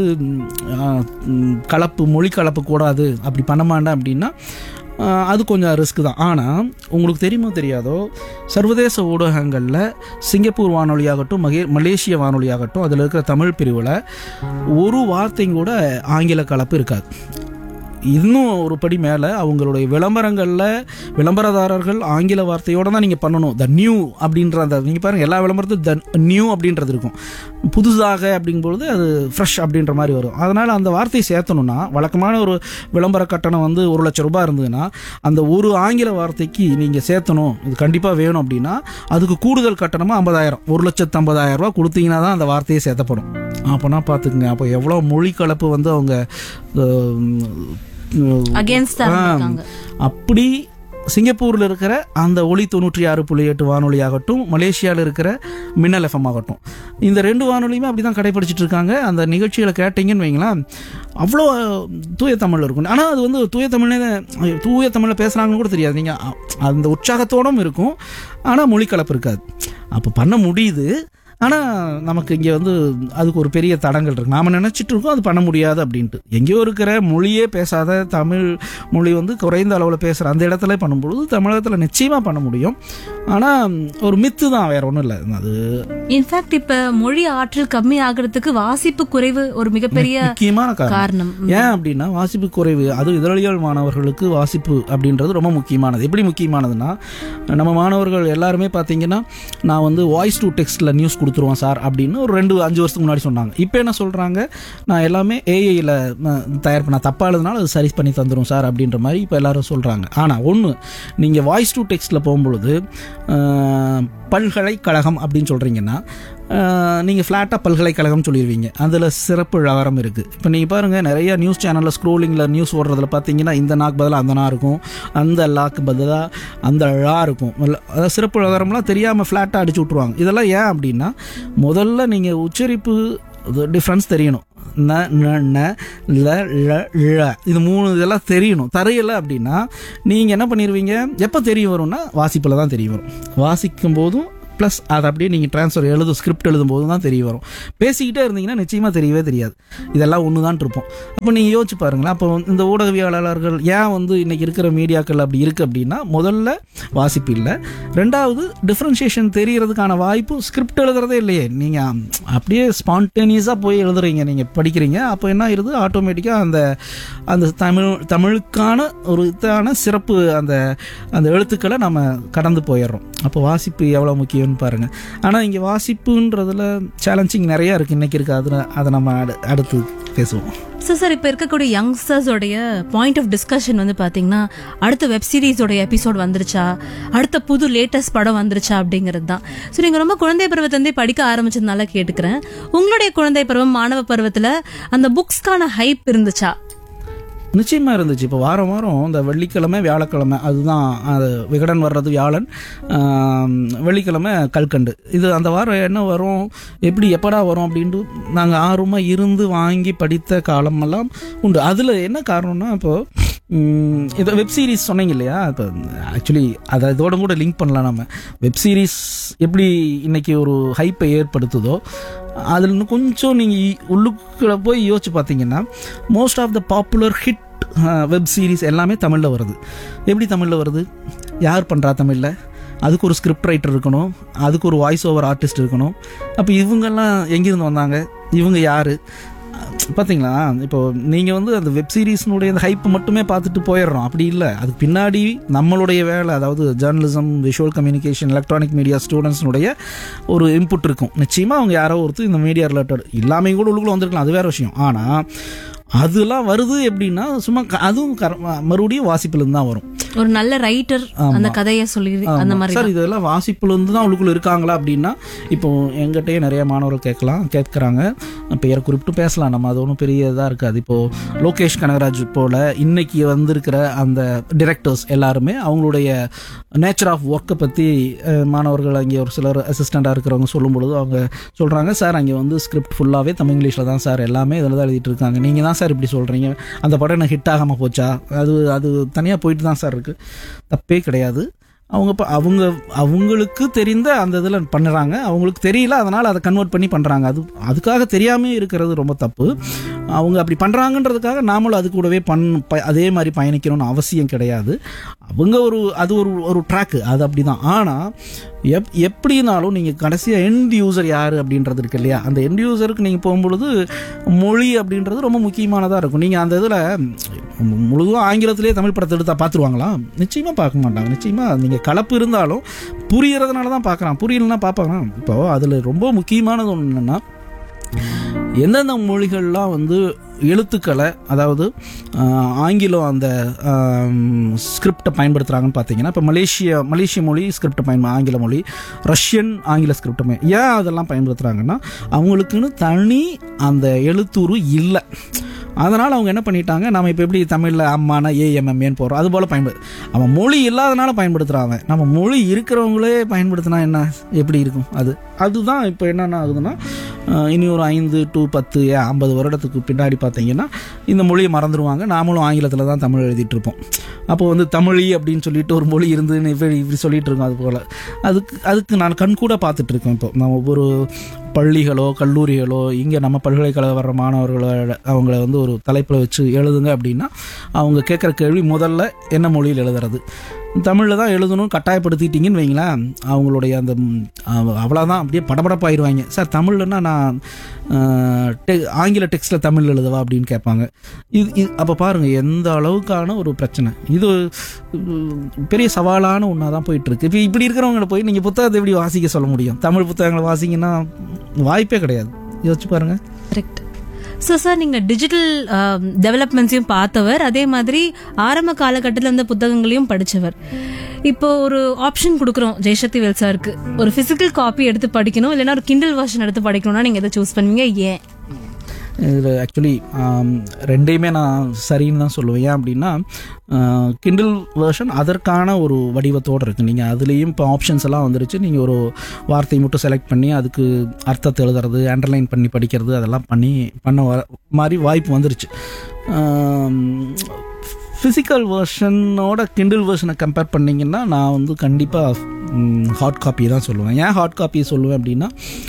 கலப்பு மொழி கலப்பு கூடாது அப்படி பண்ண மாட்டேன் அப்படின்னா அது கொஞ்சம் ரிஸ்க் தான். ஆனால் உங்களுக்கு தெரியுமோ தெரியாதோ, சர்வதேச ஊடகங்களில் சிங்கப்பூர் வானொலியாகட்டும், மகே மலேசிய வானொலியாகட்டும், அதில் இருக்கிற தமிழ் பிரிவில் ஒரு வார்த்தையும் கூட ஆங்கில கலப்பு இருக்காது. இன்னும் ஒரு படி மேலே அவங்களுடைய விளம்பரங்களில் விளம்பரதாரர்கள் ஆங்கில வார்த்தையோடு தான் நீங்கள் பண்ணணும். த நியூ அப்படின்ற அந்த நீங்கள் பாருங்கள் எல்லா விளம்பரத்தும் த நியூ அப்படின்றது இருக்கும். புதுசாக அப்படிங்கும்பொழுது அது ஃப்ரெஷ் அப்படின்ற மாதிரி வரும். அதனால் அந்த வார்த்தையை சேர்த்தணுன்னா வழக்கமான ஒரு விளம்பர கட்டணம் வந்து ஒரு லட்சம் ரூபாய் இருந்ததுன்னா அந்த ஒரு ஆங்கில வார்த்தைக்கு நீங்கள் சேர்த்தணும், இது கண்டிப்பாக வேணும் அப்படின்னா அதுக்கு கூடுதல் கட்டணமாக ஐம்பதாயிரம் ஒரு லட்சத்து ஐம்பதாயிரம் ரூபா கொடுத்தீங்கன்னா தான் அந்த வார்த்தையை சேர்த்தப்படும். அப்போனா பார்த்துக்குங்க, அப்போ எவ்வளோ மொழி கலப்பு வந்து அவங்க அப்படி சிங்கப்பூரில் இருக்கிற அந்த ஒலி தொண்ணூற்றி ஆறு புள்ளி எட்டு வானொலி ஆகட்டும், மலேசியாவில் இருக்கிற மின்னல் எஃப்எம் ஆகட்டும், இந்த ரெண்டு வானொலியுமே அப்படி தான் கடைப்பிடிச்சிட்டு இருக்காங்க. அந்த நிகழ்ச்சிகளை கேட்டிங்கன்னு வைங்களேன், அவ்வளோ தூய தமிழில் இருக்கும். ஆனால் அது வந்து தூய தமிழே தூய தமிழில் பேசுகிறாங்கன்னு கூட தெரியாது. நீங்கள் அந்த உற்சாகத்தோடும் இருக்கும், ஆனால் மொழி கலப்பு இருக்காது. அப்போ பண்ண முடியுது, ஆனால் நமக்கு இங்கே வந்து அதுக்கு ஒரு பெரிய தடங்கள் இருக்குது. நாம் நினச்சிட்டு இருக்கோம் அது பண்ண முடியாது அப்படின்ட்டு. எங்கேயோ இருக்கிற மொழியே பேசாத தமிழ் மொழி வந்து குறைந்த அளவில் பேசுகிற அந்த இடத்துல பண்ணும்பொழுது தமிழகத்தில் நிச்சயமாக பண்ண முடியும். ஆனால் ஒரு மித்து தான், வேற ஒன்றும் இல்லை. அது இன்ஃபேக்ட் இப்போ மொழி ஆற்றல் கம்மி ஆகிறதுக்கு வாசிப்பு குறைவு ஒரு மிகப்பெரிய முக்கியமான காரணம். ஏன் அப்படின்னா வாசிப்பு குறைவு, அது இதழியல் மாணவர்களுக்கு வாசிப்பு அப்படின்றது ரொம்ப முக்கியமானது. எப்படி முக்கியமானதுன்னா, நம்ம மாணவர்கள் எல்லாருமே பார்த்தீங்கன்னா நான் வந்து வாய்ஸ் டு டெக்ஸ்ட்டில் நியூஸ் கொடுத்துருவோம் சார் அப்படின்னு ஒரு ரெண்டு அஞ்சு வருஷத்துக்கு முன்னாடி சொன்னாங்க. இப்போ என்ன சொல்கிறாங்க, நான் எல்லாமே ஏஐயில் தயார் பண்ண தப்பாக எழுதுனாலும் அது சரி பண்ணி தந்துடும் சார் அப்படின்ற மாதிரி இப்போ எல்லாரும் சொல்கிறாங்க. ஆனால் ஒன்று, நீங்கள் வாய்ஸ் டு டெக்ஸ்ட்டில் போகும்பொழுது பல்கலைக்கழகம் அப்படின்னு சொல்கிறீங்கன்னா நீங்கள் ஃப்ளாட்டாக பல்கலைக்கழகம் சொல்லிடுவீங்க. அதில் சிறப்பு விளம்பரம் இருக்குது. இப்போ நீங்கள் பாருங்கள், நிறைய நியூஸ் சேனலில் ஸ்க்ரோலிங்கில் நியூஸ் ஓடுறதுல பார்த்தீங்கன்னா இந்த நாக்கு பதிலாக அந்த நா இருக்கும், அந்த லாக்கு பதிலாக அந்த ழா இருக்கும். அதாவது சிறப்பு விளம்பரம்லாம் தெரியாமல் ஃப்ளாட்டாக அடிச்சு விட்ருவாங்க. இதெல்லாம் ஏன் அப்படின்னா, முதல்ல நீங்கள் உச்சரிப்பு டிஃப்ரென்ஸ் தெரியணும். ந ந ல ழ ழ இது மூணு இதெல்லாம் தெரியணும். தெரியலை அப்படின்னா நீங்கள் என்ன பண்ணிடுவீங்க, எப்போ தெரிய வரும்னா வாசிப்பில் தான் தெரிய வரும். வாசிக்கும் போதும் ப்ளஸ் அதை அப்படியே நீங்கள் ட்ரான்ஸ்ஃபர் எழுதும் ஸ்கிரிப்ட் எழுதும்போது தான் தெரிய வரும். பேசிக்கிட்டே இருந்தீங்கன்னா நிச்சயமாக தெரியவே தெரியாது. இதெல்லாம் ஒன்று தான் இருப்போம். அப்போ நீங்கள் யோசிச்சு பாருங்களேன். அப்போ இந்த ஊடகவியலாளர்கள் ஏன் வந்து இன்றைக்கி இருக்கிற மீடியாக்கள் அப்படி இருக்குது அப்படின்னா, முதல்ல வாசிப்பு இல்லை, ரெண்டாவது டிஃப்ரென்ஷியேஷன் தெரியறதுக்கான வாய்ப்பு ஸ்கிரிப்ட் எழுதுறதே இல்லையே. நீங்கள் அப்படியே ஸ்பான்டேனியஸாக போய் எழுதுறீங்க, நீங்கள் படிக்கிறீங்க. அப்போ என்ன ஆயிடுது, ஆட்டோமேட்டிக்காக அந்த அந்த தமிழ் தமிழுக்கான ஒரு இதான சிறப்பு அந்த அந்த எழுத்துக்களை நம்ம கடந்து போயிடுறோம். அப்போ வாசிப்பு எவ்வளோ முக்கியம்னு பாருங்கள். ஆனால் இங்கே வாசிப்புன்றதுல சேலஞ்சிங் நிறையா இருக்குது இன்றைக்கி இருக்குது. அதில் அதை நம்ம அடு அடுத்து பேசுவோம். ஸோ சார், இப்போ இருக்கக்கூடிய யங்ஸ்டர்ஸோடைய பாயிண்ட் ஆஃப் டிஸ்கஷன் வந்து பார்த்தீங்கன்னா, அடுத்த வெப் சீரிஸோடைய எபிசோட் வந்துருச்சா, அடுத்த புது லேட்டஸ்ட் படம் வந்துருச்சா அப்படிங்கிறது தான். ஸோ நீங்கள் ரொம்ப குழந்தை பருவத்திலேருந்தே படிக்க ஆரம்பிச்சதுனால கேட்டுக்கிறேன், உங்களுடைய குழந்தை பருவம் மாணவ பருவத்தில் அந்த புக்ஸ்க்கான ஹைப் இருந்துச்சா? நிச்சயமாக இருந்துச்சு. இப்போ வாரம் வாரம் இந்த வெள்ளிக்கிழமை வியாழக்கிழமை அதுதான் அது விகடன் வர்றது வியாழன், வெள்ளிக்கிழமை கல்கண்டு. இது அந்த வாரம் என்ன வரும், எப்படி எப்படா வரும் அப்படின்ட்டு நாங்கள் ஆர்வமாக இருந்து வாங்கி படித்த காலமெல்லாம் உண்டு. அதில் என்ன காரணம்னா, இப்போது இப்போ வெப் சீரிஸ் சொன்னீங்க இல்லையா, இப்போ ஆக்சுவலி அதை இதோட கூட லிங்க் பண்ணலாம். நம்ம வெப் சீரிஸ் எப்படி இன்னைக்கு ஒரு ஹைப்பை ஏற்படுத்துதோ, அதில் இன்னும் கொஞ்சம் நீங்கள் உள்ளுக்குள்ள போய் யோசிச்சு பார்த்தீங்கன்னா, most of the popular hit web series எல்லாமே தமிழில் வருது. எப்படி தமிழில் வருது, யார் பண்ணுறா தமிழில்? அதுக்கு ஒரு ஸ்கிரிப்ட் ரைட்டர் இருக்கணும், அதுக்கு ஒரு வாய்ஸ் ஓவர் ஆர்டிஸ்ட் இருக்கணும். அப்போ இவங்கெல்லாம் எங்கேருந்து வந்தாங்க, இவங்க யார் பார்த்தீங்களா? இப்போ நீங்கள் வந்து அந்த வெப் சீரிஸ்னுடைய அந்த ஹைப்பை மட்டுமே பார்த்துட்டு போயிடுறோம். அப்படி இல்லை, அதுக்கு பின்னாடி நம்மளுடைய வேலை, அதாவது journalism, visual communication, electronic media ஸ்டூடெண்ட்ஸ்னுடைய ஒரு இன்புட் இருக்கும். நிச்சயமாக அவங்க யாரோ ஒருத்தர் இந்த மீடியா ரிலேட்டட் எல்லாமே கூட உள்ளுக்குள்ள வந்திருக்கலாம், அது வேறு விஷயம். ஆனால் அதெல்லாம் வருது எப்படின்னா, சும்மா அதுவும் மறுபடியும் வாசிப்புலேருந்து தான் வரும். ஒரு நல்ல ரைட்டர் அந்த கதையை சொல்லி அந்த மாதிரி. சார், இதெல்லாம் வாசிப்புலேருந்து தான் உள்ளுக்குள்ள இருக்காங்களா அப்படின்னா, இப்போ எங்கிட்டயே நிறைய மாணவர்கள் கேட்கலாம் கேட்குறாங்க. பெயரை குறிப்பிட்டு பேசலாம் நம்ம, அது ஒன்றும் பெரிய இதாக இருக்காது. இப்போது லோகேஷ் கனகராஜ் போல் இன்னைக்கு வந்திருக்கிற அந்த டிரெக்டர்ஸ் எல்லாருமே அவங்களுடைய நேச்சர் ஆஃப் ஒர்க்கை பற்றி மாணவர்கள் அங்கே ஒரு சிலர் அசிஸ்டண்ட்டாக இருக்கிறவங்க சொல்லும் பொழுது அவங்க சொல்கிறாங்க, சார் அங்கே வந்து ஸ்கிரிப்ட் ஃபுல்லாகவே தமிழ் இங்கிலீஷில் தான் சார், எல்லாமே இதில் தான் எழுதிட்டு இருக்காங்க. நீங்கள் தான் சார் இப்படி சொல்கிறீங்க, அந்த படம் எனக்கு ஹிட் ஆகாமல் போச்சா, அது அது தனியாக போயிட்டு தான் சார் இருக்குது. தப்பே கிடையாது. அவங்க இப்போ அவங்க அவங்களுக்கு தெரிந்த அந்த இதில் பண்ணுறாங்க, அவங்களுக்கு தெரியல, அதனால் அதை கன்வெர்ட் பண்ணி பண்ணுறாங்க. அது அதுக்காக தெரியாமே இருக்கிறது ரொம்ப தப்பு. அவங்க அப்படி பண்ணுறாங்கன்றதுக்காக நாமளும் அது கூடவே பண் ப அதே மாதிரி பயணிக்கணும்னு அவசியம் கிடையாது. அவங்க ஒரு அது ஒரு ஒரு ட்ராக்கு, அது அப்படி தான். ஆனால் எப் எப்படினாலும் நீங்கள் கடைசியாக எண்ட் யூசர் யார் அப்படின்றது இருக்கு இல்லையா, அந்த எண்ட் யூசருக்கு நீங்கள் போகும்பொழுது மொழி அப்படின்றது ரொம்ப முக்கியமானதாக இருக்கும். நீங்கள் அந்த இதில் முழுதும் ஆங்கிலத்திலே தமிழ் படத்தை எடுத்தால் பார்த்துருவாங்களா? நிச்சயமாக பார்க்க மாட்டாங்க. நிச்சயமாக நீங்கள் கலப்பு இருந்தாலும் புரியறதுனால தான் பார்க்குறான், புரியலன்னா பார்ப்பாங்க. இப்போது அதில் ரொம்ப முக்கியமானது ஒன்று என்னென்னா, எந்தெந்த மொழிகள்லாம் வந்து எழுத்துக்களை, அதாவது ஆங்கிலம் அந்த ஸ்கிரிப்டை பயன்படுத்துகிறாங்கன்னு பார்த்தீங்கன்னா, இப்போ மலேசியா மலேசிய மொழி ஸ்கிரிப்டை பயன் ஆங்கில மொழி, ரஷ்யன் ஆங்கில ஸ்கிரிப்டை ஏன் அதெல்லாம் பயன்படுத்துகிறாங்கன்னா, அவங்களுக்குன்னு தனி அந்த எழுத்துரு இல்லை. அதனால் அவங்க என்ன பண்ணிட்டாங்க, நம்ம இப்போ எப்படி தமிழில் அம்மானா ஏஎம்எம்ஏன்னு போகிறோம், அது போல் பயன்படு அவன் மொழி இல்லாதனால பயன்படுத்துகிறாங்க. நம்ம மொழி இருக்கிறவங்களே பயன்படுத்தினா என்ன எப்படி இருக்கும்? அது அதுதான் இப்போ என்னென்ன ஆகுதுன்னா, இனி ஒரு ஐந்து டு பத்து ஏன் ஐம்பது வருடத்துக்கு பின்னாடி பார்த்தீங்கன்னா இந்த மொழியை மறந்துடுவாங்க. நாமளும் ஆங்கிலத்தில் தான் தமிழ் எழுதிட்டு இருப்போம். அப்போ வந்து தமிழி அப்படின்னு சொல்லிட்டு ஒரு மொழி இருந்துன்னு இப்படி இப்படி சொல்லிட்டு இருக்கோம். அது போல் அதுக்கு அதுக்கு நான் கண்கூட பார்த்துட்டு இருக்கேன். இப்போ நான் ஒவ்வொரு பள்ளிகளோ கல்லூரிகளோ இங்கே நம்ம பல்கலைக்கழக வர்ற மாணவர்களோட அவங்கள வந்து ஒரு தலைப்பில் வச்சு எழுதுங்க அப்படின்னா அவங்க கேட்குற கேள்வி முதல்ல என்ன மொழியில் எழுதுறது, தமிழில் தான் எழுதணும் கட்டாயப்படுத்திட்டீங்கன்னு வைங்களேன், அவங்களுடைய அந்த அவ்வளோதான் அப்படியே படபடப்பாயிருவாங்க. சார் தமிழ்னா நான் டெ ஆங்கில டெக்ஸ்ட்டில் தமிழ் எழுதவா அப்படின்னு கேட்பாங்க. இது இது அப்போ பாருங்கள் எந்த அளவுக்கான ஒரு பிரச்சனை. இது பெரிய சவாலான ஒன்றா தான் போயிட்டுருக்கு. இப்போ இப்படி இருக்கிறவங்களை போய் நீங்கள் புத்தகத்தை எப்படி வாசிக்க சொல்ல முடியும்? தமிழ் புத்தகங்களை வாசிங்கன்னா வாய்ப்பே கிடையாது. யோசிச்சு பாருங்கள். கரெக்ட். ஸோ சார், நீங்கள் டிஜிட்டல் டெவலப்மெண்ட்ஸையும் பார்த்தவர், அதே மாதிரி ஆரம்ப காலகட்டத்தில் அந்த புத்தகங்களையும் படித்தவர். இப்போ ஒரு ஆப்ஷன் கொடுக்குறோம் ஜெயசக்தி வேல் சாருக்கு, ஒரு ஃபிசிக்கல் காப்பி எடுத்து படிக்கணும் இல்லைன்னா ஒரு கிண்டல் வெர்ஷன் எடுத்து படிக்கணும்னா நீங்கள் எதை சூஸ் பண்ணுவீங்க, ஏன்? இதில் ஆக்சுவலி ரெண்டையுமே நான் சரின்னு தான் சொல்லுவேன். ஏன் அப்படின்னா, கிண்டில் வெர்ஷன் அதற்கான ஒரு வடிவத்தோடு இருக்குது. நீங்கள் அதுலேயும் இப்போ ஆப்ஷன்ஸ் எல்லாம் வந்துருச்சு. நீங்கள் ஒரு வார்த்தையை மட்டும் செலக்ட் பண்ணி அதுக்கு அர்த்தத்தை எழுதுறது, அண்டர்லைன் பண்ணி படிக்கிறது, அதெல்லாம் பண்ணி பண்ண வர மாதிரி வாய்ப்பு வந்துருச்சு. ஃபிசிக்கல் வெர்ஷனோட கிண்டில் வெர்ஷனை கம்பேர் பண்ணிங்கன்னா நான் வந்து கண்டிப்பாக ஹார்ட் காப்பி தான் சொல்லுவேன். ஏன் ஹார்ட் காப்பி சொல்லுவேன் அப்படின்னா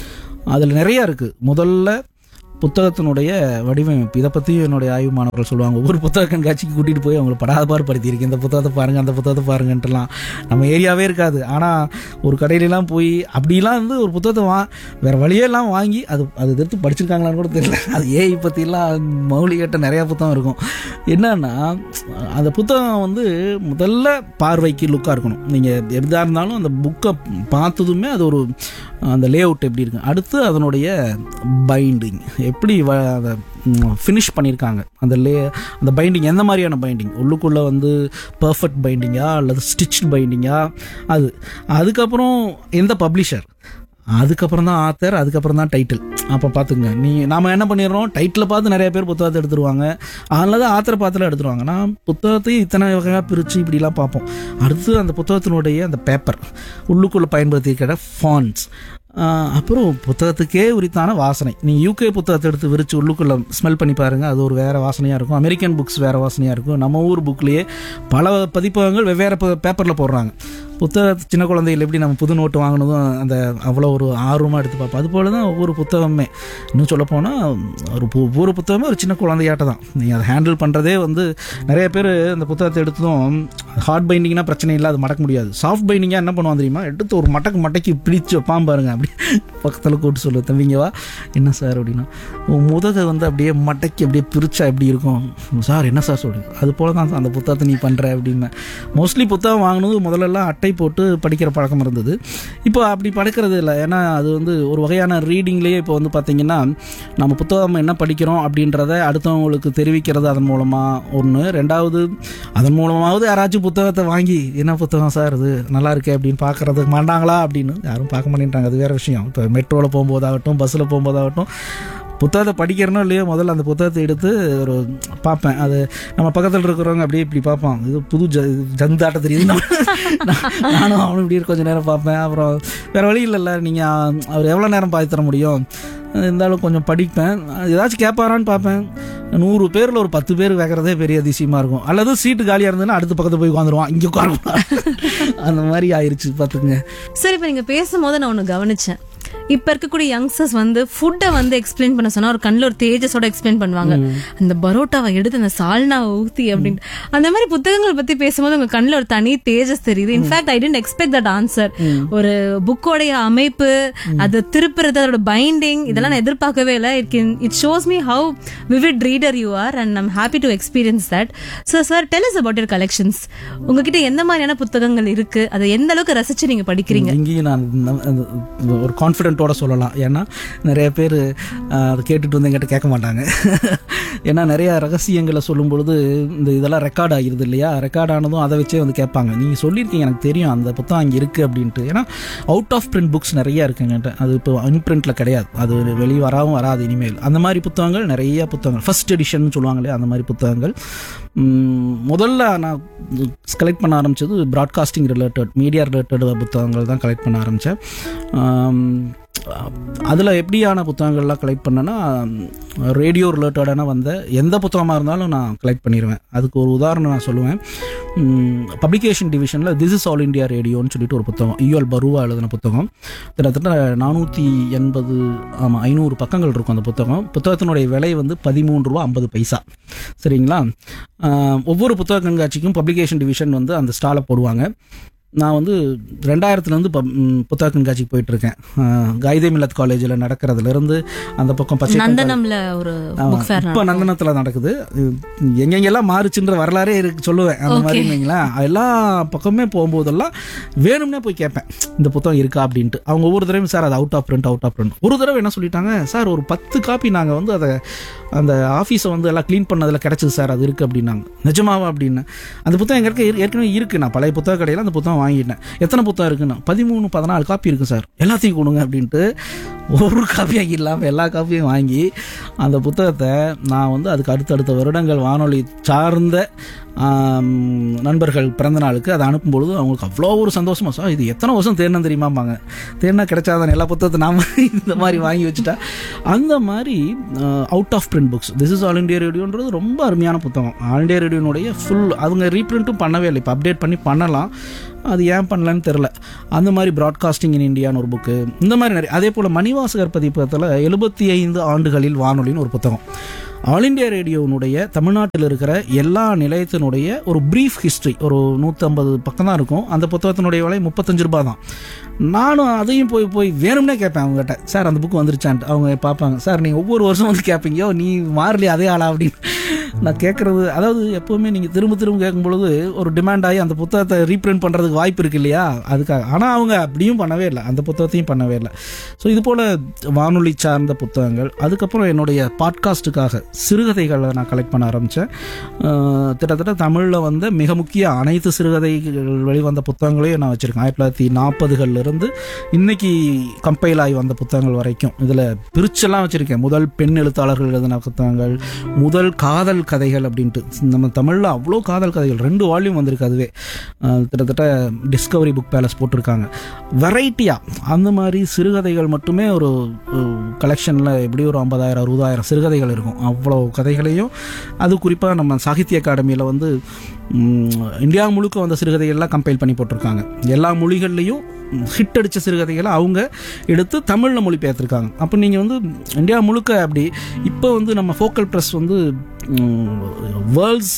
அதில் நிறையா இருக்குது. முதல்ல புத்தகத்தினுடைய வடிவமைப்பு, இதை பற்றி என்னுடைய ஆய்வு மாணவர்கள் சொல்லுவாங்க. ஒவ்வொரு புத்தக கண்காட்சிக்கு கூட்டிகிட்டு போய் அவங்களை படாதபாடு படுத்தியிருக்கேன். இந்த புத்தகத்தை பாருங்கள், அந்த புத்தகத்தை பாருங்கன்ட்டுலாம் நம்ம ஏரியாவே இருக்காது. ஆனால் ஒரு கடையிலலாம் போய் அப்படிலாம் வந்து ஒரு புத்தகத்தை வா வேறு வழியெல்லாம் வாங்கி அது அது எடுத்து படிச்சிருக்காங்களான்னு கூட தெரியல. அது ஏஐ பற்றிலாம் மௌலிகட்ட நிறையா புத்தகம் இருக்கும். என்னன்னா அந்த புத்தகம் வந்து முதல்ல பார்வைக்கு லுக்காக இருக்கணும். நீங்கள் எதாக இருந்தாலும் அந்த புக்கை பார்த்ததுமே அது ஒரு அந்த லே அவுட் எப்படி இருக்கு, அடுத்து அதனுடைய பைண்டிங் எப்படி அதை ஃபினிஷ் பண்ணியிருக்காங்க, அந்த லே அந்த பைண்டிங் எந்த மாதிரியான பைண்டிங், உள்ளுக்குள்ளே வந்து பர்ஃபெக்ட் பைண்டிங்கா அல்லது ஸ்டிச்ட் பைண்டிங்கா, அது அதுக்கப்புறம் எந்த பப்ளிஷர், அதுக்கப்புறம் தான் ஆத்தர், அதுக்கப்புறம் தான் டைட்டில். அப்போ பார்த்துங்க, நீ நாம் என்ன பண்ணிடுறோம், டைட்டிலை பார்த்து நிறைய பேர் புத்தகத்தை எடுத்துருவாங்க, அதில் தான் ஆத்தரை பார்த்துல எடுத்துருவாங்க. நான் புத்தகத்தையும் இத்தனை வகையாக பிரித்து இப்படிலாம் பார்ப்போம். அடுத்து அந்த புத்தகத்தினுடைய அந்த பேப்பர், உள்ளுக்குள்ளே பயன்படுத்தியிருக்கிற ஃபான்ட்ஸ், அப்புறம் புத்தகத்துக்கே உரித்தான வாசனை. நீங்கள் யூகே புத்தகத்தை எடுத்து விரித்து உள்ளுக்குள்ளே ஸ்மெல் பண்ணி பாருங்கள், அது ஒரு வேறு வாசனையாக இருக்கும். அமெரிக்கன் புக்ஸ் வேறு வாசனையாக இருக்கும். நம்ம ஊர் புக்லேயே பல பதிப்பகங்கள் வெவ்வேறு பேப்பரில் போடுறாங்க. புத்தக சின்ன குழந்தைகள் எப்படி நம்ம புது நோட்டு வாங்கினதும் அந்த அவ்வளோ ஒரு ஆர்வமாக எடுத்து பார்ப்போம், அதுபோல் தான் ஒவ்வொரு புத்தகமே. இன்னும் சொல்லப்போனால் ஒரு ஒவ்வொரு புத்தகமே ஒரு சின்ன குழந்தையாட்ட தான். நீங்கள் அதை ஹேண்டில் பண்ணுறதே வந்து நிறைய பேர் அந்த புத்தகத்தை எடுத்ததும் ஹார்ட் பைண்டிங்னா பிரச்சனை இல்லை, அது மடக்க முடியாது. சாஃப்ட் பைண்டிங்காக என்ன பண்ணுவான் தெரியுமா, எடுத்து ஒரு மட்டக்கு மட்டைக்கு பிடிச்சி வைப்பான் பாருங்க, அப்படி பக்கத்தில் கூட்டு சொல்லு, தம்பிங்கவா என்ன சார் அப்படின்னா, முதகை வந்து அப்படியே மட்டைக்கு அப்படியே பிரிச்சா எப்படி இருக்கும் சார், என்ன சார் சொல்லுங்க, அது போல தான் அந்த புத்தகத்தை நீ பண்ணுற அப்படின்னு. மோஸ்ட்லி புத்தகம் வாங்கினது முதல்லலாம் அட்டை போட்டு படிக்கிற பழக்கம் இருந்தது. இப்போ அப்படி படிக்கிறது இல்லை. ஏன்னா அது வந்து ஒரு வகையான ரீடிங்லேயே இப்போ வந்து பார்த்திங்கன்னா நம்ம புத்தகம் என்ன படிக்கிறோம் அப்படின்றத அடுத்தவங்களுக்கு தெரிவிக்கிறது அதன் மூலமாக ஒன்று. ரெண்டாவது, அதன் மூலமாவது யாராச்சும் புத்தகத்தை வாங்கி என்ன புத்தகம் சார் இது நல்லா இருக்கே அப்படின்னு பார்க்குறதுக்கு மாட்டாங்களா அப்படின்னு யாரும் பார்க்க மாட்டேன்ட்டாங்க. அது வேறு விஷயம். இப்போ மெட்ரோவில் போகும்போதாகட்டும், பஸ்ஸில் போகும்போதாகட்டும், புத்தகத்தை படிக்கிறனோ இல்லையோ முதல்ல அந்த புத்தகத்தை எடுத்து ஒரு பார்ப்பேன். அது நம்ம பக்கத்தில் இருக்கிறவங்க அப்படியே இப்படி பார்ப்பான், இது புது ஜ ஜந்தாட்ட தெரியுது, நானும் அவனும் இப்படி கொஞ்சம் நேரம் பார்ப்பேன். அப்புறம் வேறு வழி இல்லைல்ல, நீங்கள் அவர் எவ்வளோ நேரம் பார்த்து தர முடியும், இருந்தாலும் கொஞ்சம் படிப்பேன். ஏதாச்சும் கேட்பாரான்னு பார்ப்பேன். நூறு பேரில் ஒரு பத்து பேர் வைக்கிறதே பெரிய அதிசயமாக இருக்கும். அல்லது சீட்டு காலியாக இருந்ததுன்னா அடுத்த பக்கத்தில் போய் உட்காந்துருவான், இங்கே உட்காருவான். அந்த மாதிரி ஆயிடுச்சு பார்த்துக்குங்க. சரி, இப்போ நீங்கள் பேசும்போது நான் ஒன்று கவனிச்சேன். இப்ப இருக்கக்கூடிய யங்ஸ்டர்ஸ் வந்து ஃபுட்டை வந்து எக்ஸ்பிளைன் பண்ண சொன்னா ஒரு கண்ணில் ஒரு தேஜஸோட எக்ஸ்பிளைன் பண்ணுவாங்க. அந்த பரோட்டாவை எடுத்து அந்த சால்னாவை ஊத்தி அப்படின்னு அந்த மாதிரி புத்தகங்கள் பத்தி பேசும்போது உங்க கண்ணில் ஒரு தனி தேஜஸ் தெரியுது. In fact I didn't expect that answer. ஒரு புக்கோடைய அமைப்பு, அது திருப்புறது, அதோட பைண்டிங், இதெல்லாம் நான் எதிர்பார்க்கவே இல்லை. It can it shows me how vivid reader you are and I'm happy to experience that. So sir, tell us about your collections. உங்ககிட்ட எந்த மாதிரியான புத்தகங்கள் இருக்கு, அதை எந்த அளவுக்கு ரசிச்சு நீங்க படிக்கிறீங்க? இங்கேயும் நான் ஒரு கான்ஃபிடென்ட் சொல்லலாம். ஏன்னா நிறைய பேர் அதை கேட்டுட்டு வந்து எங்கிட்ட கேட்க மாட்டாங்க. ஏன்னா நிறைய ரகசியங்களை சொல்லும் பொழுது இந்த இதெல்லாம் ரெக்கார்ட் ஆகிருது இல்லையா, ரெக்கார்ட் ஆனதும் அதை வச்சே வந்து கேட்பாங்க, நீங்கள் சொல்லியிருக்கீங்க எனக்கு தெரியும் அந்த புத்தகம் அங்கே இருக்குது அப்படின்ட்டு. ஏன்னா அவுட் ஆஃப் பிரிண்ட் புக்ஸ் நிறைய இருக்குங்கிட்ட, அது இப்போ இன்பிரிண்டில் கிடையாது, அது வெளியே வராவும் வராது இனிமேல். அந்த மாதிரி புத்தகங்கள் நிறைய புத்தகங்கள் ஃபர்ஸ்ட் எடிஷன் சொல்லுவாங்க இல்லையா, அந்த மாதிரி புத்தகங்கள். முதல்ல நான் கலெக்ட் பண்ண ஆரம்பித்தது ப்ராட்காஸ்டிங் ரிலேட்டட், மீடியா ரிலேட்டட் புத்தகங்கள் தான் கலெக்ட் பண்ண ஆரம்பித்தேன். அதில் எப்படியான புத்தகங்கள்லாம் கலெக்ட் பண்ணேன்னா, ரேடியோ ரிலேட்டடான வந்த எந்த புத்தகமாக இருந்தாலும் நான் கலெக்ட் பண்ணிடுவேன். அதுக்கு ஒரு உதாரணம் நான் சொல்லுவேன். பப்ளிகேஷன் டிவிஷனில் திஸ் இஸ் ஆல் இண்டியா ரேடியோன்னு சொல்லிட்டு ஒரு புத்தகம், ஈஎல் பருவா எழுதின புத்தகம். கிட்டத்தட்ட நானூற்றி எண்பது ஆமாம் ஐநூறு பக்கங்கள் இருக்கும் அந்த புத்தகம். புத்தகத்தினுடைய விலை வந்து பதிமூன்று ரூபா ஐம்பது பைசா. சரிங்களா? ஒவ்வொரு புத்தக கண்காட்சிக்கும் பப்ளிகேஷன் டிவிஷன் வந்து அந்த ஸ்டாலை போடுவாங்க. நான் வந்து ரெண்டாயிரத்துலேருந்து ப புத்தக கண்காட்சிக்கு போயிட்டுருக்கேன். காயிதே மில்லத் காலேஜில் நடக்கிறதுலேருந்து அந்த பக்கம் பச்சை நந்தனம்ல ஒரு இப்போ நந்தனத்தில் நடக்குது. எங்கெங்கெல்லாம் மாறுச்சுன்ற வரலாறே இருக்கு சொல்லுவேன். அந்த மாதிரி இல்லைங்களா, எல்லா பக்கமே போகும்போதெல்லாம் வேணும்னே போய் கேட்பேன், இந்த புத்தகம் இருக்கா அப்படின்ட்டு. அவங்க ஒவ்வொரு தடவையும் சார் அது out of print out of print. ஒரு தடவை என்ன சொல்லிட்டாங்க, சார் ஒரு பத்து காப்பி நாங்கள் வந்து அதை அந்த ஆஃபீஸை வந்து எல்லாம் க்ளீன் பண்ணதில் கிடச்சிது சார், அது இருக்குது அப்படின்னாங்க. நிஜமாவா அப்படின்னு. அந்த புத்தகம் எங்கே இருக்க ஏற்கனவே இருக்குது, நான் பழைய புத்தக கடையில் அந்த புத்தகம் வாங்கிட்டேன். எத்தனை புத்தகம் இருக்குன்னா பதிமூணு பதினாலு காப்பி இருக்குது சார், எல்லாத்தையும் கொடுங்க அப்படின்ட்டு ஒரு காப்பியாக இல்லாமல் எல்லா காப்பியும் வாங்கி அந்த புத்தகத்தை நான் வந்து அதுக்கு அடுத்தடுத்த வருடங்கள் வானொலி சார்ந்த நண்பர்கள் பிறந்த நாளுக்கு அதை அனுப்பும்பொழுது அவங்களுக்கு அவ்வளோ ஒரு சந்தோஷமா, சார் இது எத்தனை வருஷம் தேடணும் தெரியுமாம்பாங்க. தேடினா கிடைச்சாதான் எல்லா புத்தகத்தை நாம் இந்த மாதிரி வாங்கி வச்சுட்டா. அந்த மாதிரி out of print books, this is all India ரேடியோன்றது ரொம்ப அருமையான புத்தகம். ஆல் இண்டியா ரேடியோனுடைய ஃபுல் அவங்க ரீப்ரிண்ட்டும் பண்ணவே இல்லை, இப்போ அப்டேட் பண்ணி பண்ணலாம், அது ஏன் பண்ணலன்னு தெரில. அந்த மாதிரி ப்ராட்காஸ்டிங் இன் இந்தியான்னு ஒரு புக்கு, இந்த மாதிரி நிறைய. அதே போல் மணிவாசகர் பதிப்பகத்தில் எழுபத்தி ஐந்து ஆண்டுகளில் வானொலின்னு ஒரு புத்தகம். ஆல் இண்டியா ரேடியோனுடைய தமிழ்நாட்டில் இருக்கிற எல்லா நிலையத்தினுடைய ஒரு ப்ரீஃப் ஹிஸ்ட்ரி, ஒரு நூற்றம்பது பக்கம் தான் இருக்கும். அந்த புத்தகத்தினுடைய விலை முப்பத்தஞ்சு ரூபா தான். நானும் அதையும் போய் போய் வேணும்னே கேட்பேன் அவங்ககிட்ட, சார் அந்த புக்கு வந்துருச்சான்ட்டு. அவங்க பார்ப்பாங்க, சார் நீங்கள் ஒவ்வொரு வருஷம் வந்து கேட்பீங்க, நீ மாறலையே அதே ஆளா அப்படின்னு. நான் கேட்குறது, அதாவது எப்போவுமே நீங்கள் திரும்ப திரும்ப கேட்கும்பொழுது ஒரு டிமாண்ட் ஆகி அந்த புத்தகத்தை ரீப்ரிண்ட் பண்ணுறதுக்கு வாய்ப்பு இருக்கு இல்லையா, அதுக்காக. ஆனால் அவங்க அப்படியும் பண்ணவே இல்லை, அந்த புத்தகத்தையும் பண்ணவே இல்லை. ஸோ இது போல் வானொலி சார்ந்த புத்தகங்கள். அதுக்கப்புறம் என்னுடைய பாட்காஸ்ட்டுக்காக சிறுகதைகளை நான் கலெக்ட் பண்ண ஆரம்பித்தேன். கிட்டத்தட்ட தமிழில் வந்து மிக முக்கிய அனைத்து சிறுகதைகள் வெளிவந்த புத்தகங்களையும் நான் வச்சுருக்கேன். ஆயிரத்தி தொள்ளாயிரத்தி நாற்பதுகள்லேருந்து இன்னைக்கு கம்பைல் ஆகி வந்த புத்தகங்கள் வரைக்கும் இதில் பிரிச்செல்லாம் வச்சுருக்கேன். முதல் பெண் எழுத்தாளர்கள் எழுதின புத்தகங்கள், முதல் காதல் கதைகள் அப்படின்ட்டு. நம்ம தமிழில் அவ்வளோ காதல் கதைகள், ரெண்டு வால்யூம் வந்திருக்கு. அதுவே கிட்டத்தட்ட டிஸ்கவரி புக் பேலஸ் போட்டிருக்காங்க. வெரைட்டியாக அந்த மாதிரி சிறுகதைகள் மட்டுமே ஒரு கலெக்ஷனில் எப்படி ஒரு ஐம்பதாயிரம் அறுபதாயிரம் சிறுகதைகள் இருக்கும். அவ்வளோ கதைகளையும், அது குறிப்பாக நம்ம சாகித்ய அகாடமியில் வந்து இந்தியா முழுக்க வந்த சிறுகதைகள்லாம் கம்பைல் பண்ணி போட்டிருக்காங்க. எல்லா மொழிகள்லையும் ஹிட் அடித்த சிறுகதைகளை அவங்க எடுத்து தமிழில் மொழிபெயர்த்திருக்காங்க. அப்போ நீங்கள் வந்து இந்தியா முழுக்க அப்படி இப்போ வந்து நம்ம ஃபோக்கல் ப்ரெஸ் வந்து வேர்ல்ட்ஸ்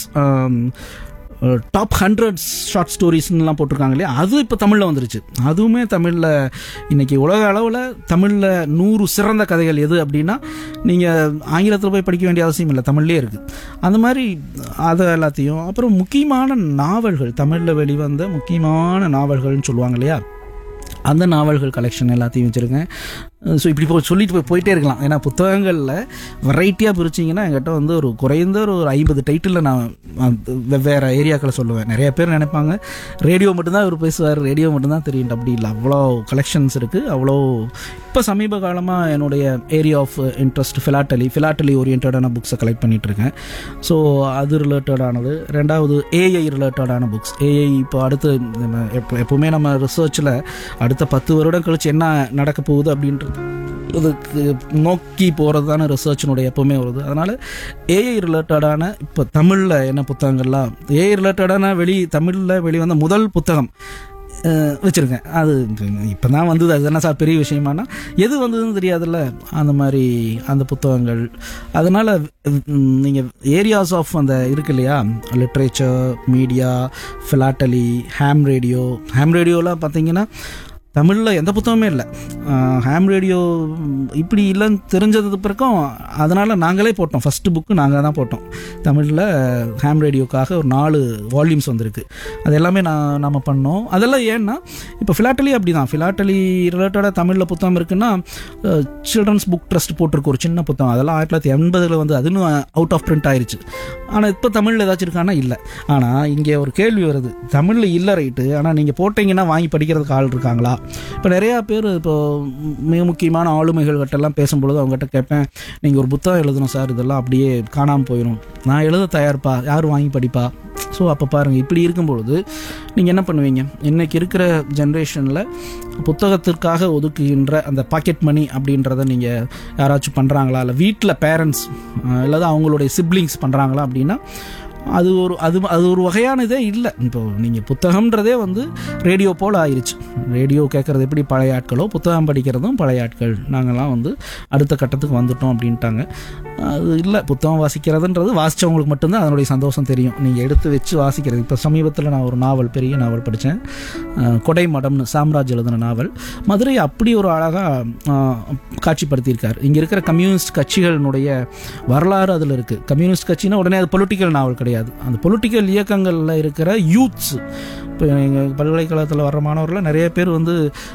டாப் ஹண்ட்ரட் ஷார்ட் ஸ்டோரிஸ்லாம் போட்டிருக்காங்க இல்லையா, அது இப்போ தமிழில் வந்துருச்சு. அதுவுமே தமிழில் இன்றைக்கி உலக அளவில் தமிழில் நூறு சிறந்த கதைகள் எது அப்படின்னா நீங்கள் ஆங்கிலத்தில் போய் படிக்க வேண்டிய அவசியம் இல்லை, தமிழ்லேயே இருக்குது. அந்த மாதிரி அதை எல்லாத்தையும், அப்புறம் முக்கியமான நாவல்கள், தமிழில் வெளிவந்த முக்கியமான நாவல்கள்னு சொல்லுவாங்க இல்லையா, அந்த நாவல்கள் கலெக்ஷன் எல்லாத்தையும் வச்சுருக்கேன். ஸோ இப்படி போய் சொல்லிட்டு போய் போயிட்டே இருக்கலாம். ஏன்னா புத்தகங்களில் வெரைட்டியாக பிரிச்சிங்கன்னா என்கிட்ட வந்து ஒரு குறைந்த ஒரு ஐம்பது டைட்டிலில் நான் வெவ்வேறு ஏரியாக்களை சொல்லுவேன். நிறைய பேர் நினைப்பாங்க ரேடியோ மட்டும்தான் இவர் பேசுவார், ரேடியோ மட்டும்தான் தெரியும். அப்படி இல்லை, அவ்வளோ கலெக்ஷன்ஸ் இருக்குது. அவ்வளோ இப்போ சமீப காலமாக என்னுடைய ஏரியா ஆஃப் இன்ட்ரெஸ்ட் ஃபிலாட்டலி ஃபிலாட்டலி ஓரியன்டான புக்ஸை கலெக்ட் பண்ணிகிட்ருக்கேன். ஸோ அது ரிலேட்டடானது. ரெண்டாவது ஏஐ ரிலேட்டடான புக்ஸ். ஏஐ இப்போ அடுத்து எப்போ எப்போவுமே நம்ம ரிசர்ச்சில் அடுத்த பத்து வருடம் கழிச்சு என்ன நடக்க போகுது அப்படின்றது அதுக்கு நோக்கி போகிறது தானே ரிசர்ச்சினுடைய எப்போவுமே வருது. அதனால் ஏஐ ரிலேட்டடான இப்போ தமிழில் என்ன புத்தகங்கள்லாம், ஏஐ ரிலேட்டடான வெளி தமிழில் வெளிவந்த முதல் புத்தகம் வச்சுருக்கேன். அது இப்போ தான் வந்தது. அது என்ன சார் பெரிய விஷயமானா, எது வந்ததுன்னு தெரியாதுல்ல, அந்த மாதிரி அந்த புத்தகங்கள். அதனால் நீங்கள் ஏரியாஸ் ஆஃப் அந்த இருக்கு இல்லையா, literature, media, ஃபிலாட்டலி, ham radio. Ham ரேடியோலாம் பார்த்தீங்கன்னா தமிழில் எந்த புத்தகமே இல்லை. ஹேம் ரேடியோ இப்படி இல்லைன்னு தெரிஞ்சது பிறக்கும். அதனால் நாங்களே போட்டோம், ஃபஸ்ட்டு புக்கு நாங்கள் தான் போட்டோம் தமிழில். ஹேம் ரேடியோக்காக ஒரு நாலு வால்யூம்ஸ் வந்திருக்கு. அது எல்லாமே நான் நம்ம பண்ணோம். அதெல்லாம் ஏன்னா இப்போ ஃபிலாட்டலி அப்படி தான். ஃபிலாட்டலி ரிலேட்டடாக தமிழில் புத்தகம் இருக்குன்னா சில்ட்ரன்ஸ் புக் ட்ரஸ்ட் போட்டிருக்கு ஒரு சின்ன புத்தகம். அதெல்லாம் ஆயிரத்தி தொள்ளாயிரத்தி எண்பதில் வந்து அது இன்னும் அவுட் ஆஃப் பிரிண்ட் ஆயிடுச்சு. ஆனால் இப்போ தமிழில் ஏதாச்சும் இருக்கானா இல்லை. ஆனால் இங்கே ஒரு கேள்வி வருது, தமிழில் இல்லை ரைட்டு, ஆனால் நீங்கள் போட்டிங்கன்னா வாங்கி படிக்கிறதுக்கு ஆள் இருக்காங்களா? இப்போ நிறையா பேர் இப்போ மிக முக்கியமான ஆளுமைகள்கிட்டலாம் பேசும்பொழுது அவங்ககிட்ட கேட்பேன், நீங்கள் ஒரு புத்தகம் எழுதணும் சார், இதெல்லாம் அப்படியே காணாமல் போயிடும். நான் எழுத தயார்ப்பா, யார் வாங்கி படிப்பா? ஸோ அப்போ பாருங்கள், இப்படி இருக்கும்பொழுது நீங்கள் என்ன பண்ணுவீங்க? இன்றைக்கி இருக்கிற ஜென்ரேஷனில் புத்தகத்திற்காக ஒதுக்குகின்ற அந்த பாக்கெட் மணி அப்படின்றத நீங்கள் யாராச்சும் பண்ணுறாங்களா, இல்லை வீட்டில் பேரண்ட்ஸ் இல்லாத அவங்களுடைய சிப்ளிங்ஸ் பண்ணுறாங்களா அப்படின்னா அது ஒரு அது அது ஒரு வகையான இதே இல்லை. இப்போ நீங்கள் புத்தகம்ன்றதே வந்து ரேடியோ போல் ஆயிடுச்சு. ரேடியோ கேட்குறது எப்படி பழைய ஆட்களோ, புத்தகம் படிக்கிறதும் பழைய ஆட்கள். நாங்கள்லாம் வந்து அடுத்த கட்டத்துக்கு வந்துட்டோம் அப்படின்ட்டாங்க. அது இல்லை, புத்தகம் வாசிக்கிறதுன்றது வாசித்தவங்களுக்கு மட்டும்தான் அதனுடைய சந்தோஷம் தெரியும். நீங்கள் எடுத்து வச்சு வாசிக்கிறது. இப்போ சமீபத்தில் நான் ஒரு நாவல், பெரிய நாவல் படித்தேன், கொடை மடம்னு சாம்ராஜ் எழுதின நாவல். மதுரை அப்படி ஒரு அழகாக காட்சிப்படுத்தியிருக்கார். இங்கே இருக்கிற கம்யூனிஸ்ட் கட்சிகளினுடைய வரலாறு அதில் இருக்குது. கம்யூனிஸ்ட் கட்சின்னா உடனே அது பொலிட்டிக்கல் நாவல் கிடையாது. அந்த பொலிட்டிக்கல் இயக்கங்களில் இருக்கிற யூத்ஸ், இப்போ எங்கள் பல்கலைக்கழகத்தில் வர்ற மாணவர்கள் நிறைய பேர் வந்து